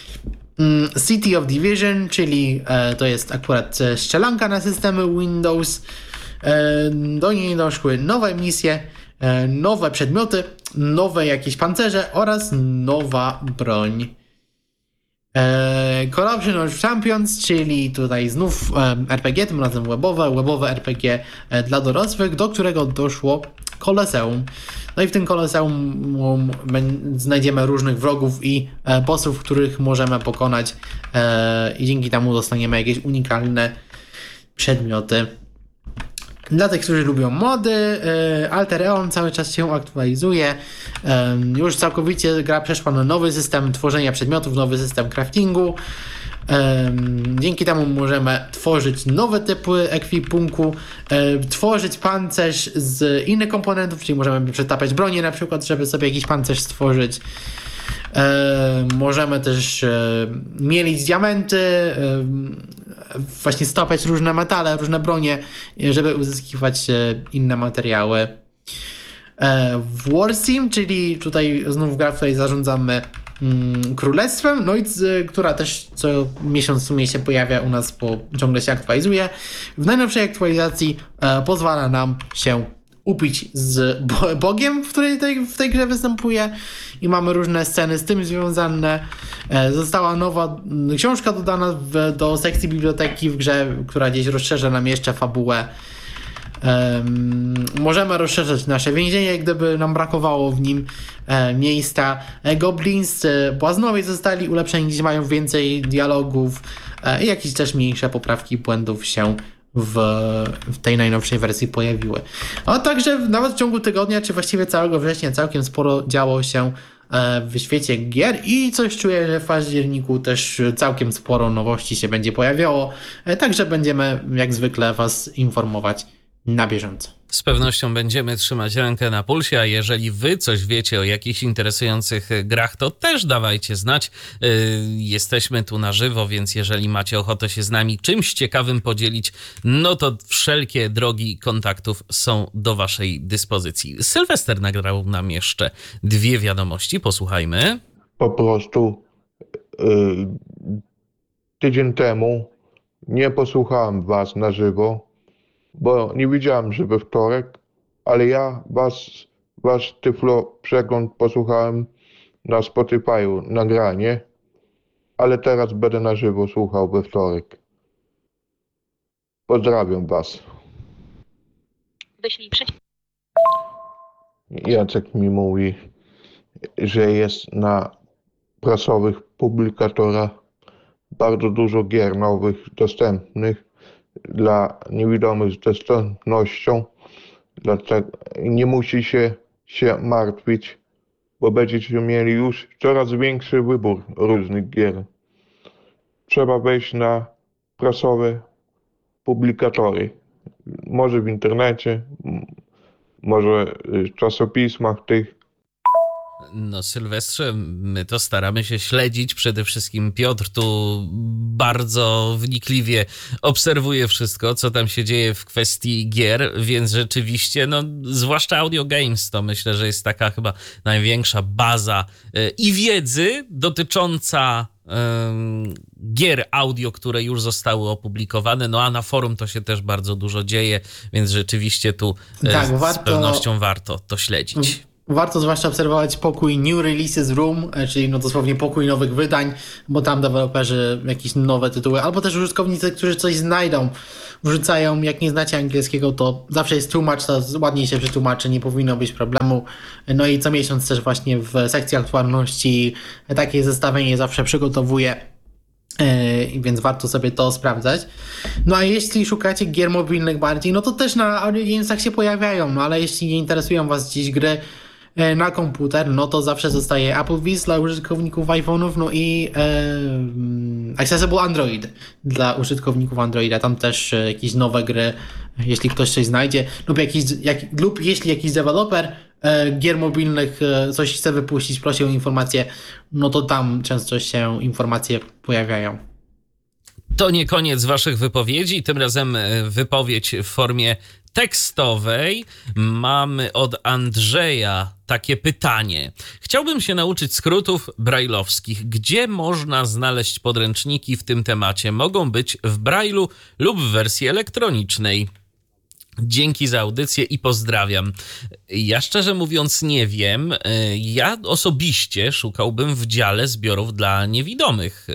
City of Division, czyli e, to jest akurat strzelanka na systemy Windows. E, do niej doszły nowe misje, nowe przedmioty, nowe jakieś pancerze oraz nowa broń. Eee, Corruption of Champions, czyli tutaj znów e, er pe gie, tym razem webowe, webowe er pe gie e, dla dorosłych, do którego doszło Koloseum. No i w tym Koloseum um, znajdziemy różnych wrogów i e, bossów, których możemy pokonać e, i dzięki temu dostaniemy jakieś unikalne przedmioty. Dla tych, którzy lubią mody, Alter Eon cały czas się aktualizuje. Już całkowicie gra przeszła na nowy system tworzenia przedmiotów, nowy system craftingu. Dzięki temu możemy tworzyć nowe typy ekwipunku, tworzyć pancerz z innych komponentów, czyli możemy przetapiać bronię na przykład, żeby sobie jakiś pancerz stworzyć. E, możemy też e, mielić diamenty, e, właśnie stopiać różne metale, różne bronie, żeby uzyskiwać e, inne materiały. E, w Warsim, czyli tutaj znów gra, w której zarządzamy mm, królestwem, no i z, która też co miesiąc w sumie się pojawia u nas, bo ciągle się aktualizuje. W najnowszej aktualizacji e, pozwala nam się upić z Bogiem, w której tej, w tej grze występuje i mamy różne sceny z tym związane. E, została nowa książka dodana w, do sekcji biblioteki w grze, która gdzieś rozszerza nam jeszcze fabułę. E, możemy rozszerzać nasze więzienie, gdyby nam brakowało w nim e, miejsca. E, Goblins, e, błaznowie zostali ulepszeni, gdzieś mają więcej dialogów e, i jakieś też mniejsze poprawki błędów się W, w tej najnowszej wersji pojawiły. A także nawet w ciągu tygodnia, czy właściwie całego września całkiem sporo działo się w świecie gier i coś czuję, że w październiku też całkiem sporo nowości się będzie pojawiało. Także będziemy jak zwykle Was informować na bieżąco. Z pewnością będziemy trzymać rękę na pulsie, a jeżeli wy coś wiecie o jakichś interesujących grach, to też dawajcie znać. Yy, jesteśmy tu na żywo, więc jeżeli macie ochotę się z nami czymś ciekawym podzielić, no to wszelkie drogi kontaktów są do waszej dyspozycji. Sylwester nagrał nam jeszcze dwie wiadomości, posłuchajmy. Po prostu yy, tydzień temu nie posłuchałem was na żywo, bo nie widziałem, że we wtorek, ale ja was, wasz Tyflo przegląd posłuchałem na Spotify'u, nagranie, ale teraz będę na żywo słuchał we wtorek. Pozdrawiam was. Wyślij przeciw. Jacek mi mówi, że jest na prasowych publikatorach bardzo dużo gier nowych dostępnych dla niewidomych z dostępnością, dlatego nie musi się, się martwić, bo będziecie mieli już coraz większy wybór różnych gier. Trzeba wejść na prasowe publikatory, może w internecie, może w czasopismach tych. No Sylwestrze, my to staramy się śledzić. Przede wszystkim Piotr tu bardzo wnikliwie obserwuje wszystko, co tam się dzieje w kwestii gier, więc rzeczywiście, no zwłaszcza Audio Games, to myślę, że jest taka chyba największa baza i wiedzy dotycząca gier audio, które już zostały opublikowane, no a na forum to się też bardzo dużo dzieje, więc rzeczywiście tu tak, z warto, pewnością warto to śledzić. Warto zwłaszcza obserwować pokój New Releases Room, czyli no dosłownie pokój nowych wydań, bo tam deweloperzy jakieś nowe tytuły, albo też użytkownicy, którzy coś znajdą, wrzucają. Jak nie znacie angielskiego, to zawsze jest tłumacz, to ładniej się przetłumaczy, nie powinno być problemu. No i co miesiąc też właśnie w sekcji aktualności takie zestawienie zawsze przygotowuję, yy, więc warto sobie to sprawdzać. No a jeśli szukacie gier mobilnych bardziej, no to też na Audio Gamesach się pojawiają, no ale jeśli nie interesują was gdzieś gry na komputer, no to zawsze zostaje AppleVis dla użytkowników iPhone'ów, no i e, Accessible Android dla użytkowników Androida. Tam też e, jakieś nowe gry, jeśli ktoś coś znajdzie, lub, jakiś, jak, lub jeśli jakiś deweloper e, gier mobilnych e, coś chce wypuścić, prosi o informacje, no to tam często się informacje pojawiają. To nie koniec waszych wypowiedzi, tym razem wypowiedź w formie tekstowej. Mamy od Andrzeja takie pytanie. Chciałbym się nauczyć skrótów brajlowskich. Gdzie można znaleźć podręczniki w tym temacie? Mogą być w brajlu lub w wersji elektronicznej. Dzięki za audycję i pozdrawiam. Ja szczerze mówiąc nie wiem. Ja osobiście szukałbym w dziale zbiorów dla niewidomych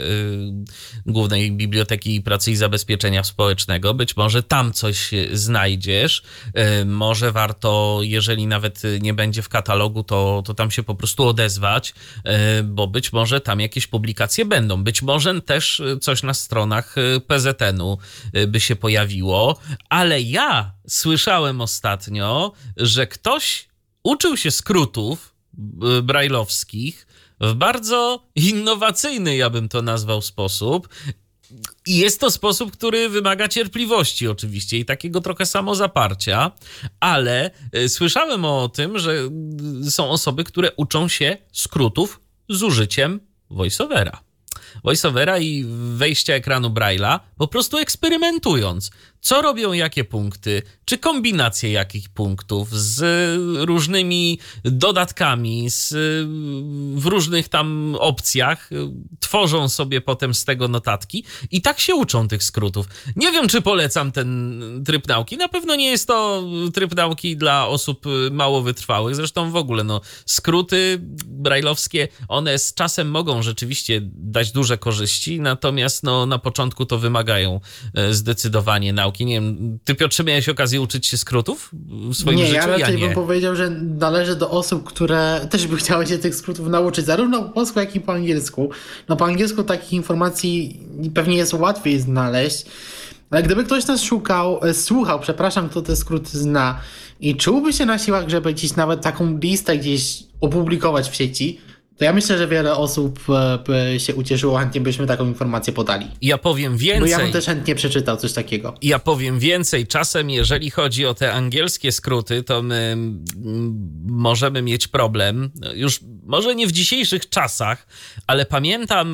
Głównej Biblioteki Pracy i Zabezpieczenia Społecznego. Być może tam coś znajdziesz. Może warto, jeżeli nawet nie będzie w katalogu, to, to tam się po prostu odezwać, bo być może tam jakieś publikacje będą. Być może też coś na stronach P Z N-u by się pojawiło, ale ja słyszałem ostatnio, że ktoś uczył się skrótów brajlowskich w bardzo innowacyjny, ja bym to nazwał, sposób. I jest to sposób, który wymaga cierpliwości oczywiście i takiego trochę samozaparcia, ale słyszałem o tym, że są osoby, które uczą się skrótów z użyciem voiceovera. voiceovera i wejścia ekranu Braille'a, po prostu eksperymentując. Co robią jakie punkty, czy kombinacje jakich punktów z różnymi dodatkami, z, w różnych tam opcjach, tworzą sobie potem z tego notatki i tak się uczą tych skrótów. Nie wiem, czy polecam ten tryb nauki. Na pewno nie jest to tryb nauki dla osób mało wytrwałych. Zresztą w ogóle no, skróty brajlowskie, one z czasem mogą rzeczywiście dać duże korzyści, natomiast no, na początku to wymagają zdecydowanie nauki. Nie wiem, ty, Piotrze, miałeś okazję uczyć się skrótów w swoim nie, życiu? Ja raczej ja nie. bym powiedział, że należy do osób, które też by chciały się tych skrótów nauczyć, zarówno po polsku, jak i po angielsku. No po angielsku takich informacji pewnie jest łatwiej znaleźć, ale gdyby ktoś nas szukał, słuchał, przepraszam, kto te skróty zna i czułby się na siłach, żeby gdzieś nawet taką listę gdzieś opublikować w sieci, to ja myślę, że wiele osób by się ucieszyło, chętnie byśmy taką informację podali. Ja powiem więcej. Bo ja bym też chętnie przeczytał coś takiego. Ja powiem więcej. Czasem, jeżeli chodzi o te angielskie skróty, to my możemy mieć problem. Już może nie w dzisiejszych czasach, ale pamiętam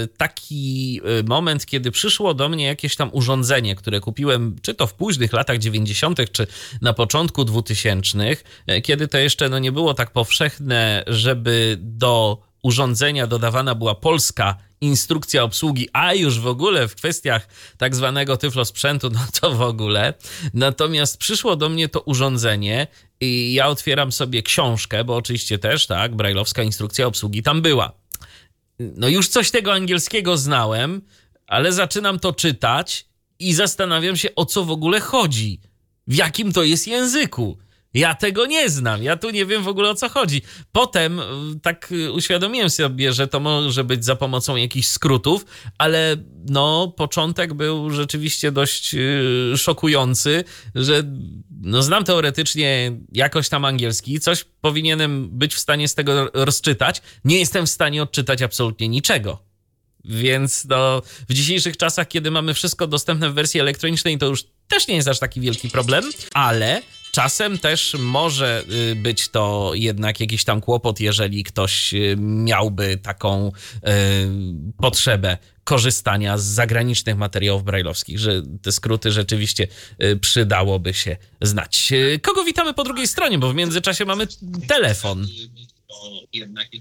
taki moment, kiedy przyszło do mnie jakieś tam urządzenie, które kupiłem czy to w późnych latach dziewięćdziesiątych, czy na początku dwutysięcznych, kiedy to jeszcze no, nie było tak powszechne, żeby do urządzenia dodawana była polska instrukcja obsługi, a już w ogóle w kwestiach tak zwanego tyflosprzętu, no to w ogóle. Natomiast przyszło do mnie to urządzenie i ja otwieram sobie książkę, bo oczywiście też, tak, brajlowska instrukcja obsługi tam była. No już coś tego angielskiego znałem, ale zaczynam to czytać i zastanawiam się, o co w ogóle chodzi. W jakim to jest języku. Ja tego nie znam, ja tu nie wiem w ogóle, o co chodzi. Potem tak uświadomiłem sobie, że to może być za pomocą jakichś skrótów, ale no początek był rzeczywiście dość yy, szokujący, że no znam teoretycznie jakoś tam angielski, coś powinienem być w stanie z tego rozczytać, nie jestem w stanie odczytać absolutnie niczego. Więc no, w dzisiejszych czasach, kiedy mamy wszystko dostępne w wersji elektronicznej, to już też nie jest aż taki wielki problem, ale czasem też może być to jednak jakiś tam kłopot, jeżeli ktoś miałby taką y, potrzebę korzystania z zagranicznych materiałów brajlowskich, że te skróty rzeczywiście y, przydałoby się znać. Kogo witamy po drugiej stronie, bo w międzyczasie mamy telefon.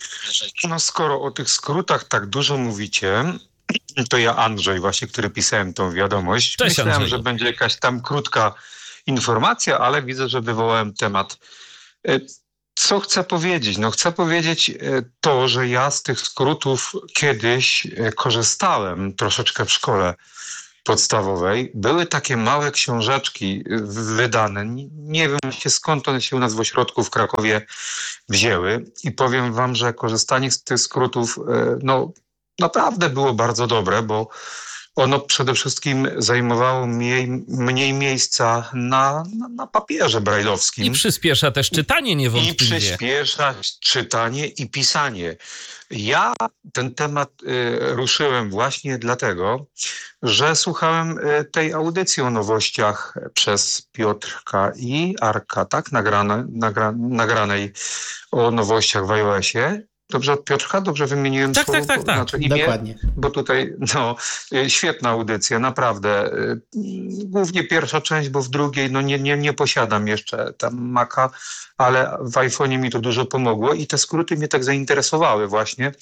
No skoro o tych skrótach tak dużo mówicie, to ja Andrzej właśnie, który pisałem tą wiadomość. Cześć, Myślałem, Andrzeju. że będzie jakaś tam krótka informacja, ale widzę, że wywołałem temat. E, Co chcę powiedzieć? No chcę powiedzieć e, to, że ja z tych skrótów kiedyś e, korzystałem troszeczkę w szkole podstawowej. Były takie małe książeczki e, wydane. Nie, nie wiem się skąd one się u nas w ośrodku w Krakowie wzięły i powiem wam, że korzystanie z tych skrótów e, no naprawdę było bardzo dobre, bo ono przede wszystkim zajmowało mniej, mniej miejsca na, na, na papierze brajlowskim. I przyspiesza też czytanie I niewątpliwie. przyspiesza czytanie i pisanie. Ja ten temat y, ruszyłem właśnie dlatego, że słuchałem y, tej audycji o nowościach przez Piotrka i Arka, tak? Nagrane, nagra, nagranej o nowościach w iOSie. Dobrze od Piotrka? Dobrze wymieniłem Tak, słowo? tak, tak, tak. Znaczy imię? Dokładnie. Bo tutaj, no, y, świetna audycja, naprawdę. Y, Głównie pierwsza część, bo w drugiej, no nie, nie, nie posiadam jeszcze tam Maca, ale w iPhone'ie mi to dużo pomogło i te skróty mnie tak zainteresowały właśnie.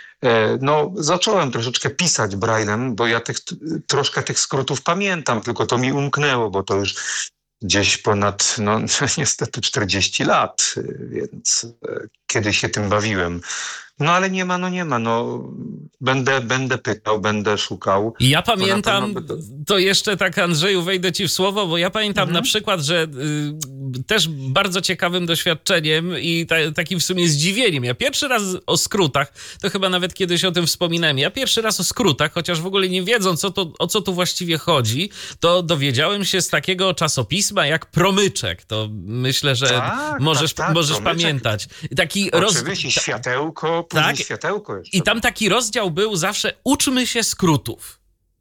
E, No, zacząłem troszeczkę pisać braillem, bo ja tych, troszkę tych skrótów pamiętam, tylko to mi umknęło, bo to już gdzieś ponad, no niestety czterdzieści lat, y, więc e, kiedy się tym bawiłem. No ale nie ma, no nie ma, no będę, będę pytał, będę szukał. I ja To na pamiętam, pewno by to- to jeszcze tak, Andrzeju, wejdę ci w słowo, bo ja pamiętam Mhm. na przykład, że y, też bardzo ciekawym doświadczeniem i ta, takim w sumie zdziwieniem. Ja pierwszy raz o skrótach, to chyba nawet kiedyś o tym wspominałem, ja pierwszy raz o skrótach, chociaż w ogóle nie wiedząc co to, o co tu właściwie chodzi, to dowiedziałem się z takiego czasopisma jak Promyczek. To myślę, że Tak, możesz, tak, tak, możesz Promyczek. pamiętać. Taki roz... Oczywiście, światełko, później Tak. światełko jeszcze. I tam taki rozdział był zawsze uczmy się skrótów.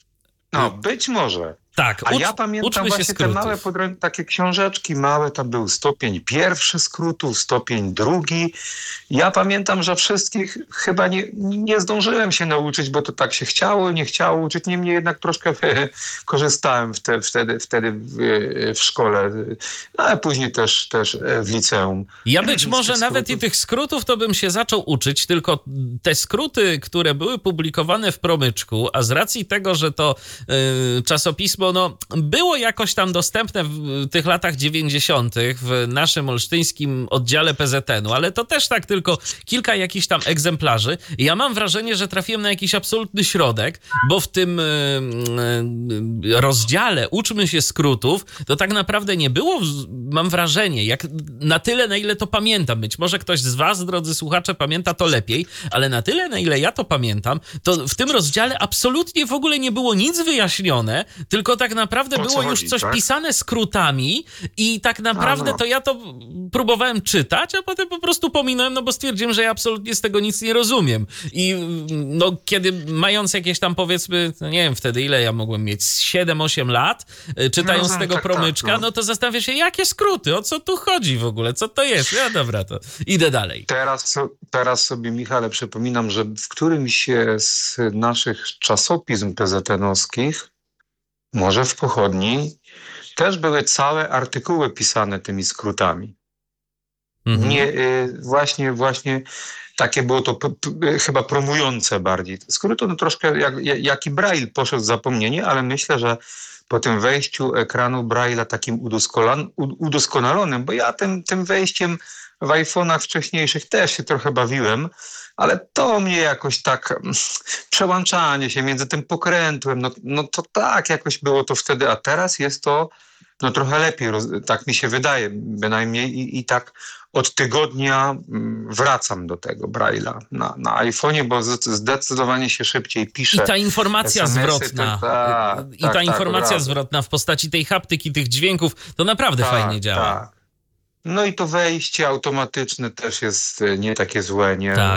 No, być może. Tak, A ucz, ja pamiętam uczmy się właśnie te skrótów. małe, podrę- takie książeczki małe, tam był stopień pierwszy skrótów, stopień drugi. Ja pamiętam, że wszystkich chyba nie, nie zdążyłem się nauczyć, bo to tak się chciało, nie chciało uczyć. Niemniej jednak troszkę e, korzystałem wte, wtedy, wtedy w, w szkole, no, ale później też, też e, w liceum. Ja być Z może tych nawet i skrótów. tych skrótów to bym się zaczął uczyć, tylko te skróty, które były publikowane w Promyczku, a z racji tego, że to y, czasopismo no, było jakoś tam dostępne w tych latach dziewięćdziesiątych w naszym olsztyńskim oddziale P Z N u, ale to też tak tylko kilka jakichś tam egzemplarzy. I ja mam wrażenie, że trafiłem na jakiś absolutny środek, bo w tym y, y, rozdziale Uczmy się skrótów, to tak naprawdę nie było, mam wrażenie, jak na tyle, na ile to pamiętam. Być może ktoś z was, drodzy słuchacze, pamięta to lepiej, ale na tyle, na ile ja to pamiętam, to w tym rozdziale absolutnie w ogóle nie było nic wyjaśnione, tylko tak naprawdę O co było już chodzi, coś tak? pisane skrótami i tak naprawdę A, no. to ja to próbowałem czytać, a potem po prostu pominąłem, no bo stwierdziłem, że ja absolutnie z tego nic nie rozumiem. I no kiedy mając jakieś tam powiedzmy, no nie wiem wtedy ile ja mogłem mieć, siedem osiem lat, y, czytając No, tego tak, tak, Promyczka, no. no to zastanawiam się, jakie skróty, o co tu chodzi w ogóle, co to jest? Ja dobra, to idę dalej. Teraz, so- teraz sobie, Michale, przypominam, że w którymś z naszych czasopism P Z N-owskich, może w Pochodni, też były całe artykuły pisane tymi skrótami. Mhm. Nie, y, właśnie, właśnie takie było to p- p- chyba promujące bardziej. Skróty, no troszkę jak, jak i Braille poszedł w zapomnienie, ale myślę, że po tym wejściu ekranu Braille'a takim udoskolan- u- udoskonalonym, bo ja tym, tym wejściem w iPhone'ach wcześniejszych też się trochę bawiłem, ale to mnie jakoś tak mm, przełączanie się między tym pokrętłem, no, no to tak jakoś było to wtedy, a teraz jest to no trochę lepiej, roz- tak mi się wydaje bynajmniej i, i tak od tygodnia mm, wracam do tego Braille'a na, na iPhone'ie, bo z- zdecydowanie się szybciej I pisze. ta informacja es em esy to- zwrotna, tak, i tak, ta tak, informacja od razu. zwrotna w postaci tej haptyki, tych dźwięków, to naprawdę Tak, fajnie działa. tak. No i to wejście automatyczne też jest e, nie takie złe, nie? Tak.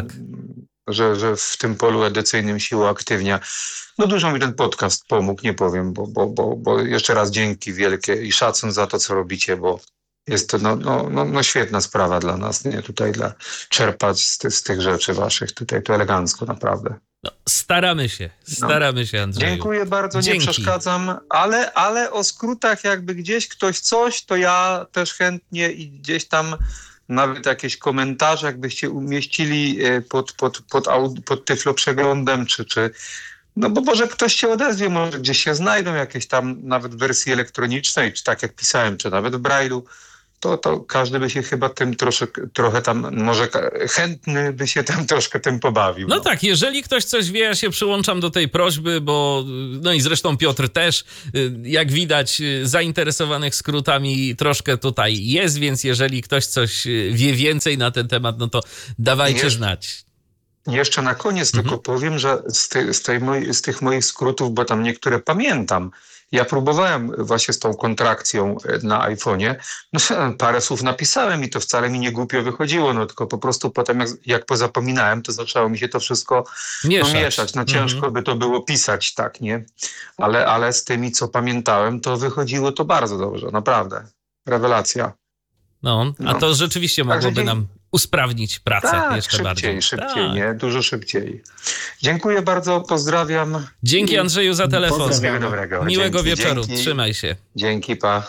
Że, że w tym polu edycyjnym się uaktywnia. No dużo mi ten podcast pomógł, nie powiem, bo, bo, bo, bo jeszcze raz dzięki wielkie i szacun za to, co robicie, bo jest to no, no, no, no świetna sprawa dla nas, nie? Tutaj dla czerpać z, ty, z tych rzeczy waszych, tutaj to elegancko naprawdę. No, staramy się, staramy się, Andrzeju. Dziękuję bardzo, Dzięki. nie przeszkadzam, ale, ale o skrótach jakby gdzieś ktoś coś, to ja też chętnie i gdzieś tam nawet jakieś komentarze, jakbyście umieścili pod, pod, pod, pod, pod tyfloprzeglądem, czy, czy no bo może ktoś się odezwie, może gdzieś się znajdą jakieś tam nawet wersji elektronicznej, czy tak jak pisałem, czy nawet w Braille'u, to, to każdy by się chyba tym trosze, trochę tam, może chętny by się tam troszkę tym pobawił. No, no tak, jeżeli ktoś coś wie, ja się przyłączam do tej prośby, bo no i zresztą Piotr też, jak widać, zainteresowanych skrótami troszkę tutaj jest, więc jeżeli ktoś coś wie więcej na ten temat, no to dawajcie Nie. znać. Jeszcze na koniec Mhm. tylko powiem, że z, ty, z, tej moj, z tych moich skrótów, bo tam niektóre pamiętam, ja próbowałem właśnie z tą kontrakcją na iPhone'ie, no parę słów napisałem i to wcale mi nie głupio wychodziło, no tylko po prostu potem jak, jak pozapominałem, to zaczęło mi się to wszystko Mieszać. No, mieszać. No ciężko Mhm. by to było pisać, tak, nie? Ale, ale z tymi, co pamiętałem, to wychodziło to bardzo dobrze, naprawdę. Rewelacja. No, a No. to rzeczywiście Także mogłoby dzięki- nam usprawnić pracę Tak, jeszcze szybciej, bardziej. szybciej, Tak. nie? Dużo szybciej. Dziękuję bardzo, pozdrawiam. Dzięki Andrzeju za telefon. Pozdrawiam. Wszystkiego dobrego. Miłego Dzięki, wieczoru. Dzięki, Trzymaj się. dzięki, pa.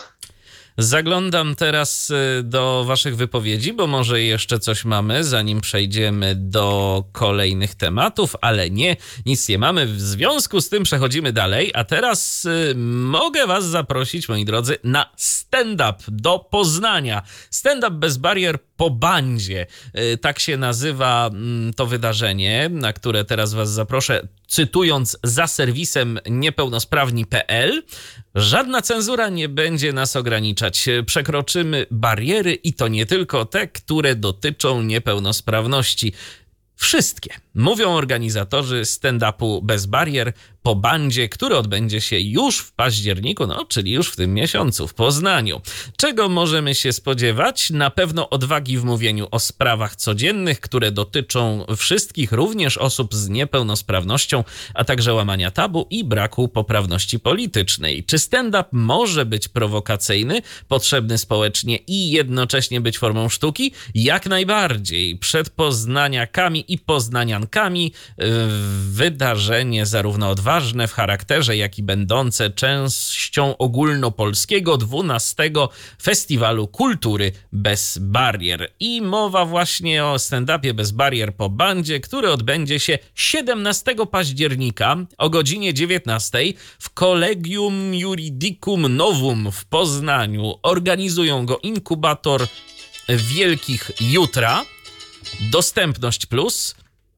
Zaglądam teraz y, do waszych wypowiedzi, bo może jeszcze coś mamy, zanim przejdziemy do kolejnych tematów, ale nie, nic nie mamy. W związku z tym przechodzimy dalej, a teraz y, mogę was zaprosić, moi drodzy, na stand-up do Poznania. Stand-up bez barier po bandzie. Y, tak się nazywa mm, to wydarzenie, na które teraz was zaproszę, cytując za serwisem niepełnosprawni kropka pe el. Żadna cenzura nie będzie nas ograniczać. Przekroczymy bariery i to nie tylko te, które dotyczą niepełnosprawności. Wszystkie, mówią organizatorzy stand-upu bez barier po bandzie, który odbędzie się już w październiku, no czyli już w tym miesiącu w Poznaniu. Czego możemy się spodziewać? Na pewno odwagi w mówieniu o sprawach codziennych, które dotyczą wszystkich, również osób z niepełnosprawnością, a także łamania tabu i braku poprawności politycznej. Czy stand-up może być prowokacyjny, potrzebny społecznie i jednocześnie być formą sztuki? Jak najbardziej. Przed poznaniakami i poznaniankami yy, wydarzenie zarówno odważne w charakterze, jak i będące częścią ogólnopolskiego dwunastego Festiwalu Kultury Bez Barier. I mowa właśnie o stand-upie bez barier po bandzie, który odbędzie się siedemnastego października o godzinie dziewiętnastej w Collegium Juridicum Novum w Poznaniu. Organizują go Inkubator Wielkich Jutra, Dostępność Plus,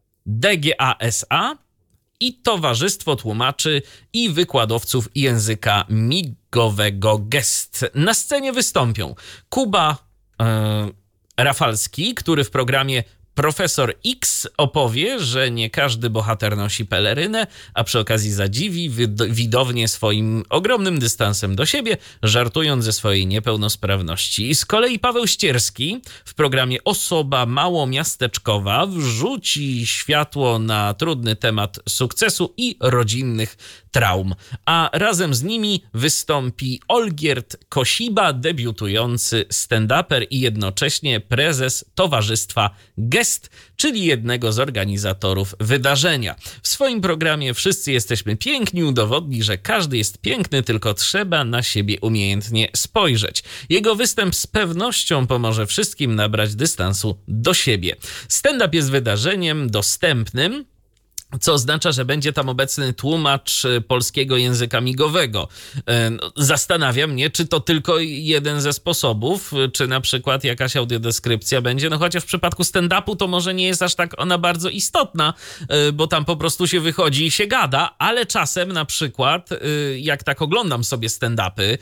D G A S A i Towarzystwo Tłumaczy i Wykładowców Języka Migowego Gest. Na scenie wystąpią Kuba e, Rafalski, który w programie Profesor X opowie, że nie każdy bohater nosi pelerynę, a przy okazji zadziwi widownię swoim ogromnym dystansem do siebie, żartując ze swojej niepełnosprawności. Z kolei Paweł Ścierski w programie Osoba małomiasteczkowa wrzuci światło na trudny temat sukcesu i rodzinnych traum. A razem z nimi wystąpi Olgierd Kosiba, debiutujący stand-uper i jednocześnie prezes Towarzystwa Gest, czyli jednego z organizatorów wydarzenia. W swoim programie Wszyscy jesteśmy piękni udowodni, że każdy jest piękny, tylko trzeba na siebie umiejętnie spojrzeć. Jego występ z pewnością pomoże wszystkim nabrać dystansu do siebie. Stand-up jest wydarzeniem dostępnym, co oznacza, że będzie tam obecny tłumacz polskiego języka migowego. Zastanawia mnie, czy to tylko jeden ze sposobów, czy na przykład jakaś audiodeskrypcja będzie, no chociaż w przypadku stand-upu to może nie jest aż tak ona bardzo istotna, bo tam po prostu się wychodzi i się gada, ale czasem na przykład, jak tak oglądam sobie stand-upy,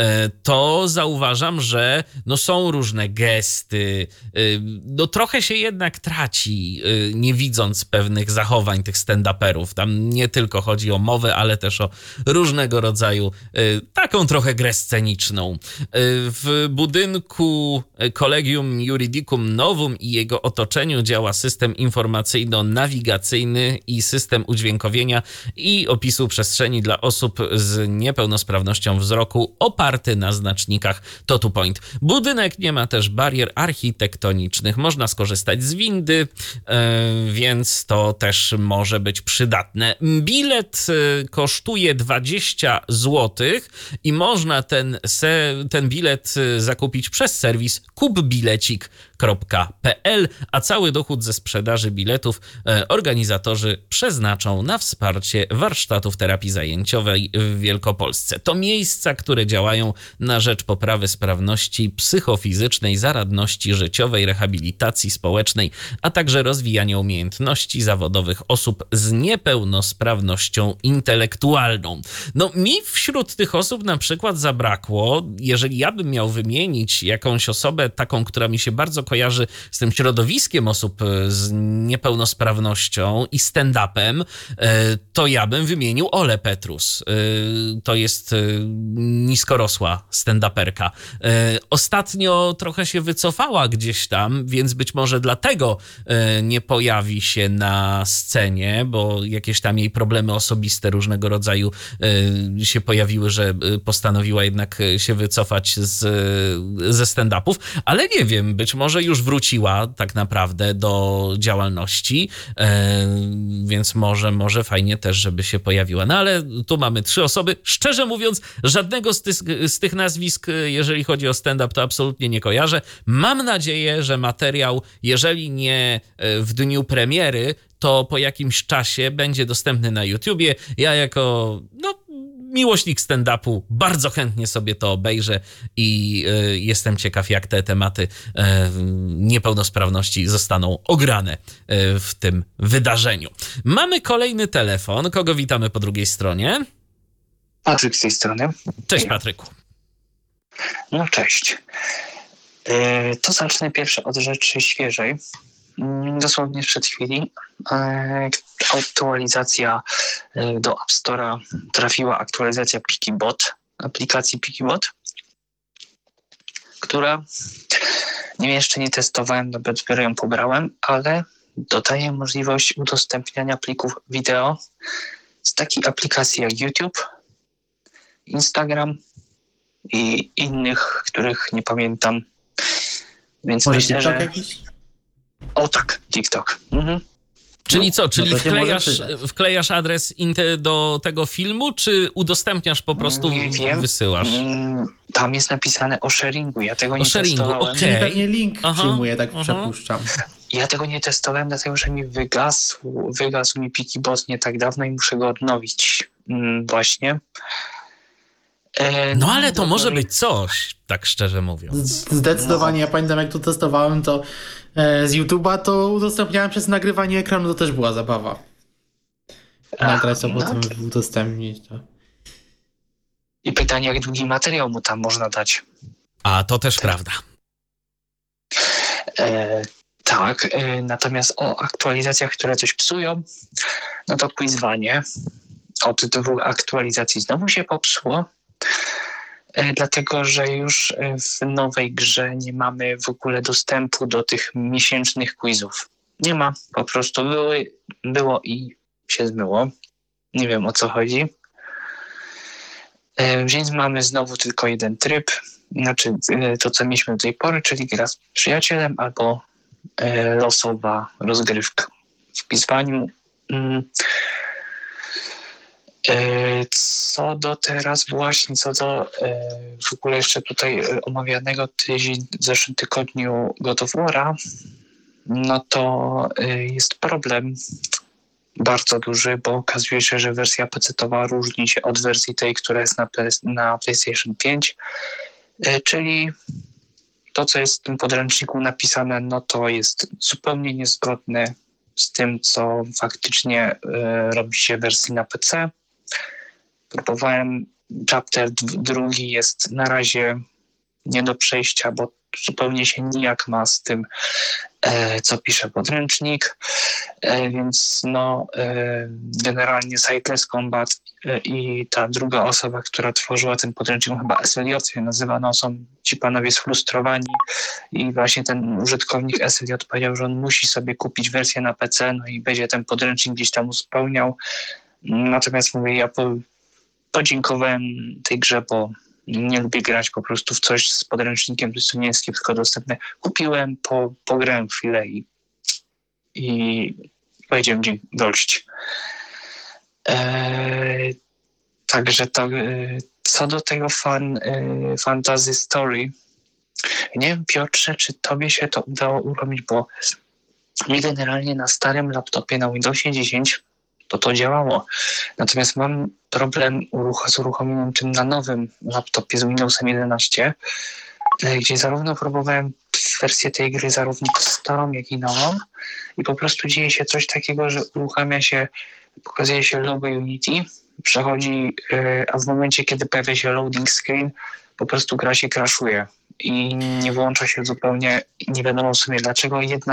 to zauważam, że no są różne gesty, no trochę się jednak traci, nie widząc pewnych zachowań tych stand-uperów. Tam nie tylko chodzi o mowę, ale też o różnego rodzaju y, taką trochę grę sceniczną. Y, w budynku Collegium Juridicum Novum i jego otoczeniu działa system informacyjno-nawigacyjny i system udźwiękowienia i opisu przestrzeni dla osób z niepełnosprawnością wzroku oparty na znacznikach TotuPoint. Budynek nie ma też barier architektonicznych. Można skorzystać z windy, y, więc to też może być przydatne. Bilet kosztuje dwadzieścia złotych i można ten, se, ten bilet zakupić przez serwis kupbilecik kropka p l, a cały dochód ze sprzedaży biletów organizatorzy przeznaczą na wsparcie warsztatów terapii zajęciowej w Wielkopolsce. To miejsca, które działają na rzecz poprawy sprawności psychofizycznej, zaradności życiowej, rehabilitacji społecznej, a także rozwijania umiejętności zawodowych osób z niepełnosprawnością intelektualną. No mi wśród tych osób na przykład zabrakło, jeżeli ja bym miał wymienić jakąś osobę taką, która mi się bardzo kojarzy z tym środowiskiem osób z niepełnosprawnością i stand-upem, to ja bym wymienił Olę Petrus. To jest niskorosła stand-uperka. Ostatnio trochę się wycofała gdzieś tam, więc być może dlatego nie pojawi się na scenie, bo jakieś tam jej problemy osobiste różnego rodzaju się pojawiły, że postanowiła jednak się wycofać z, ze stand-upów, ale nie wiem, być może już wróciła tak naprawdę do działalności, więc może, może fajnie też, żeby się pojawiła. No ale tu mamy trzy osoby. Szczerze mówiąc, żadnego z tych, z tych nazwisk, jeżeli chodzi o stand-up, to absolutnie nie kojarzę. Mam nadzieję, że materiał, jeżeli nie w dniu premiery, to po jakimś czasie będzie dostępny na YouTubie. Ja jako no, miłośnik stand-upu bardzo chętnie sobie to obejrzę i y, jestem ciekaw, jak te tematy y, niepełnosprawności zostaną ograne y, w tym wydarzeniu. Mamy kolejny telefon. Kogo witamy po drugiej stronie? Patryk z tej strony. Cześć, Patryku. No cześć. Yy, to zacznę pierwsze od rzeczy świeżej. Yy, dosłownie sprzed chwili. Yy, aktualizacja yy, do App Store'a trafiła aktualizacja PikiBot, aplikacji PikiBot, która nie wiem, jeszcze nie testowałem, no bo dopiero ją pobrałem, ale dodaje możliwość udostępniania plików wideo z takiej aplikacji jak YouTube, Instagram i innych, których nie pamiętam. Więc Może myślę, TikTok że... jakiś? O tak, TikTok. Mhm. Czyli co, czyli no to się wklejasz, może przydać. wklejasz adres inte do tego filmu, czy udostępniasz po prostu, Nie wiem. wysyłasz? Mm, Tam jest napisane o sharingu. Ja tego O nie sharingu, testowałem. okej. Czyli pewnie link Aha, przyjmuję, tak aha. przepuszczam. Ja tego nie testowałem, dlatego że mi wygasł, wygasł mi PikiBot nie tak dawno i muszę go odnowić mm, właśnie. E, No ale to do- może do- być coś, tak szczerze mówiąc. Z- Zdecydowanie, ja pamiętam jak to testowałem, to e, z YouTube'a to udostępniałem przez nagrywanie ekranu, to też była zabawa. Nagrać, a no potem to- udostępnić to. I pytanie, jak długi materiał mu tam można dać. A to też prawda. E, tak, e, natomiast o aktualizacjach, które coś psują, no to Quizwanie od dwóch aktualizacji znowu się popsuło, e, dlatego że już e, w nowej grze nie mamy w ogóle dostępu do tych miesięcznych quizów. Nie ma, po prostu były, było i się zmyło. Nie wiem, o co chodzi. E, Więc mamy znowu tylko jeden tryb, znaczy e, to, co mieliśmy do tej pory, czyli gra z przyjacielem albo e, losowa rozgrywka. W Quizwaniu mm, e, co do teraz właśnie, co do e, w ogóle jeszcze tutaj e, omawianego tydzień, w zeszłym tygodniu God of War'a, no to e, jest problem bardzo duży, bo okazuje się, że wersja pecetowa różni się od wersji tej, która jest na, play, na PlayStation pięć, e, czyli to, co jest w tym podręczniku napisane, no to jest zupełnie niezgodne z tym, co faktycznie e, robi się w wersji na P C. Próbowałem, chapter d- drugi jest na razie nie do przejścia, bo zupełnie się nijak ma z tym, e, co pisze podręcznik, e, więc no e, generalnie Sightless Combat e, i ta druga osoba, która tworzyła ten podręcznik, chyba S L J się nazywa, no są ci panowie sfrustrowani i właśnie ten użytkownik S L J powiedział, że on musi sobie kupić wersję na P C, no i będzie ten podręcznik gdzieś tam uzupełniał. Natomiast mówię, ja po, podziękowałem tej grze, bo nie lubię grać po prostu w coś z podręcznikiem, co nie jest tylko dostępne. Kupiłem, po, pograłem chwilę i, i powiedziałem dzięki, dość. Eee, także to, e, co do tego fan, e, Fantasy Story, Nie wiem, Piotrze, czy tobie się to udało uruchomić, bo mi generalnie na starym laptopie na Windowsie dziesięć to to działało. Natomiast mam problem uruch- z uruchomieniem tym na nowym laptopie z Windowsem jedenaście, gdzie zarówno próbowałem wersję tej gry zarówno starą, jak i nową i po prostu dzieje się coś takiego, że uruchamia się, pokazuje się logo Unity, przechodzi, a w momencie, kiedy pojawia się loading screen, po prostu gra się crashuje i nie włącza się zupełnie, nie wiadomo w sumie dlaczego. Jedna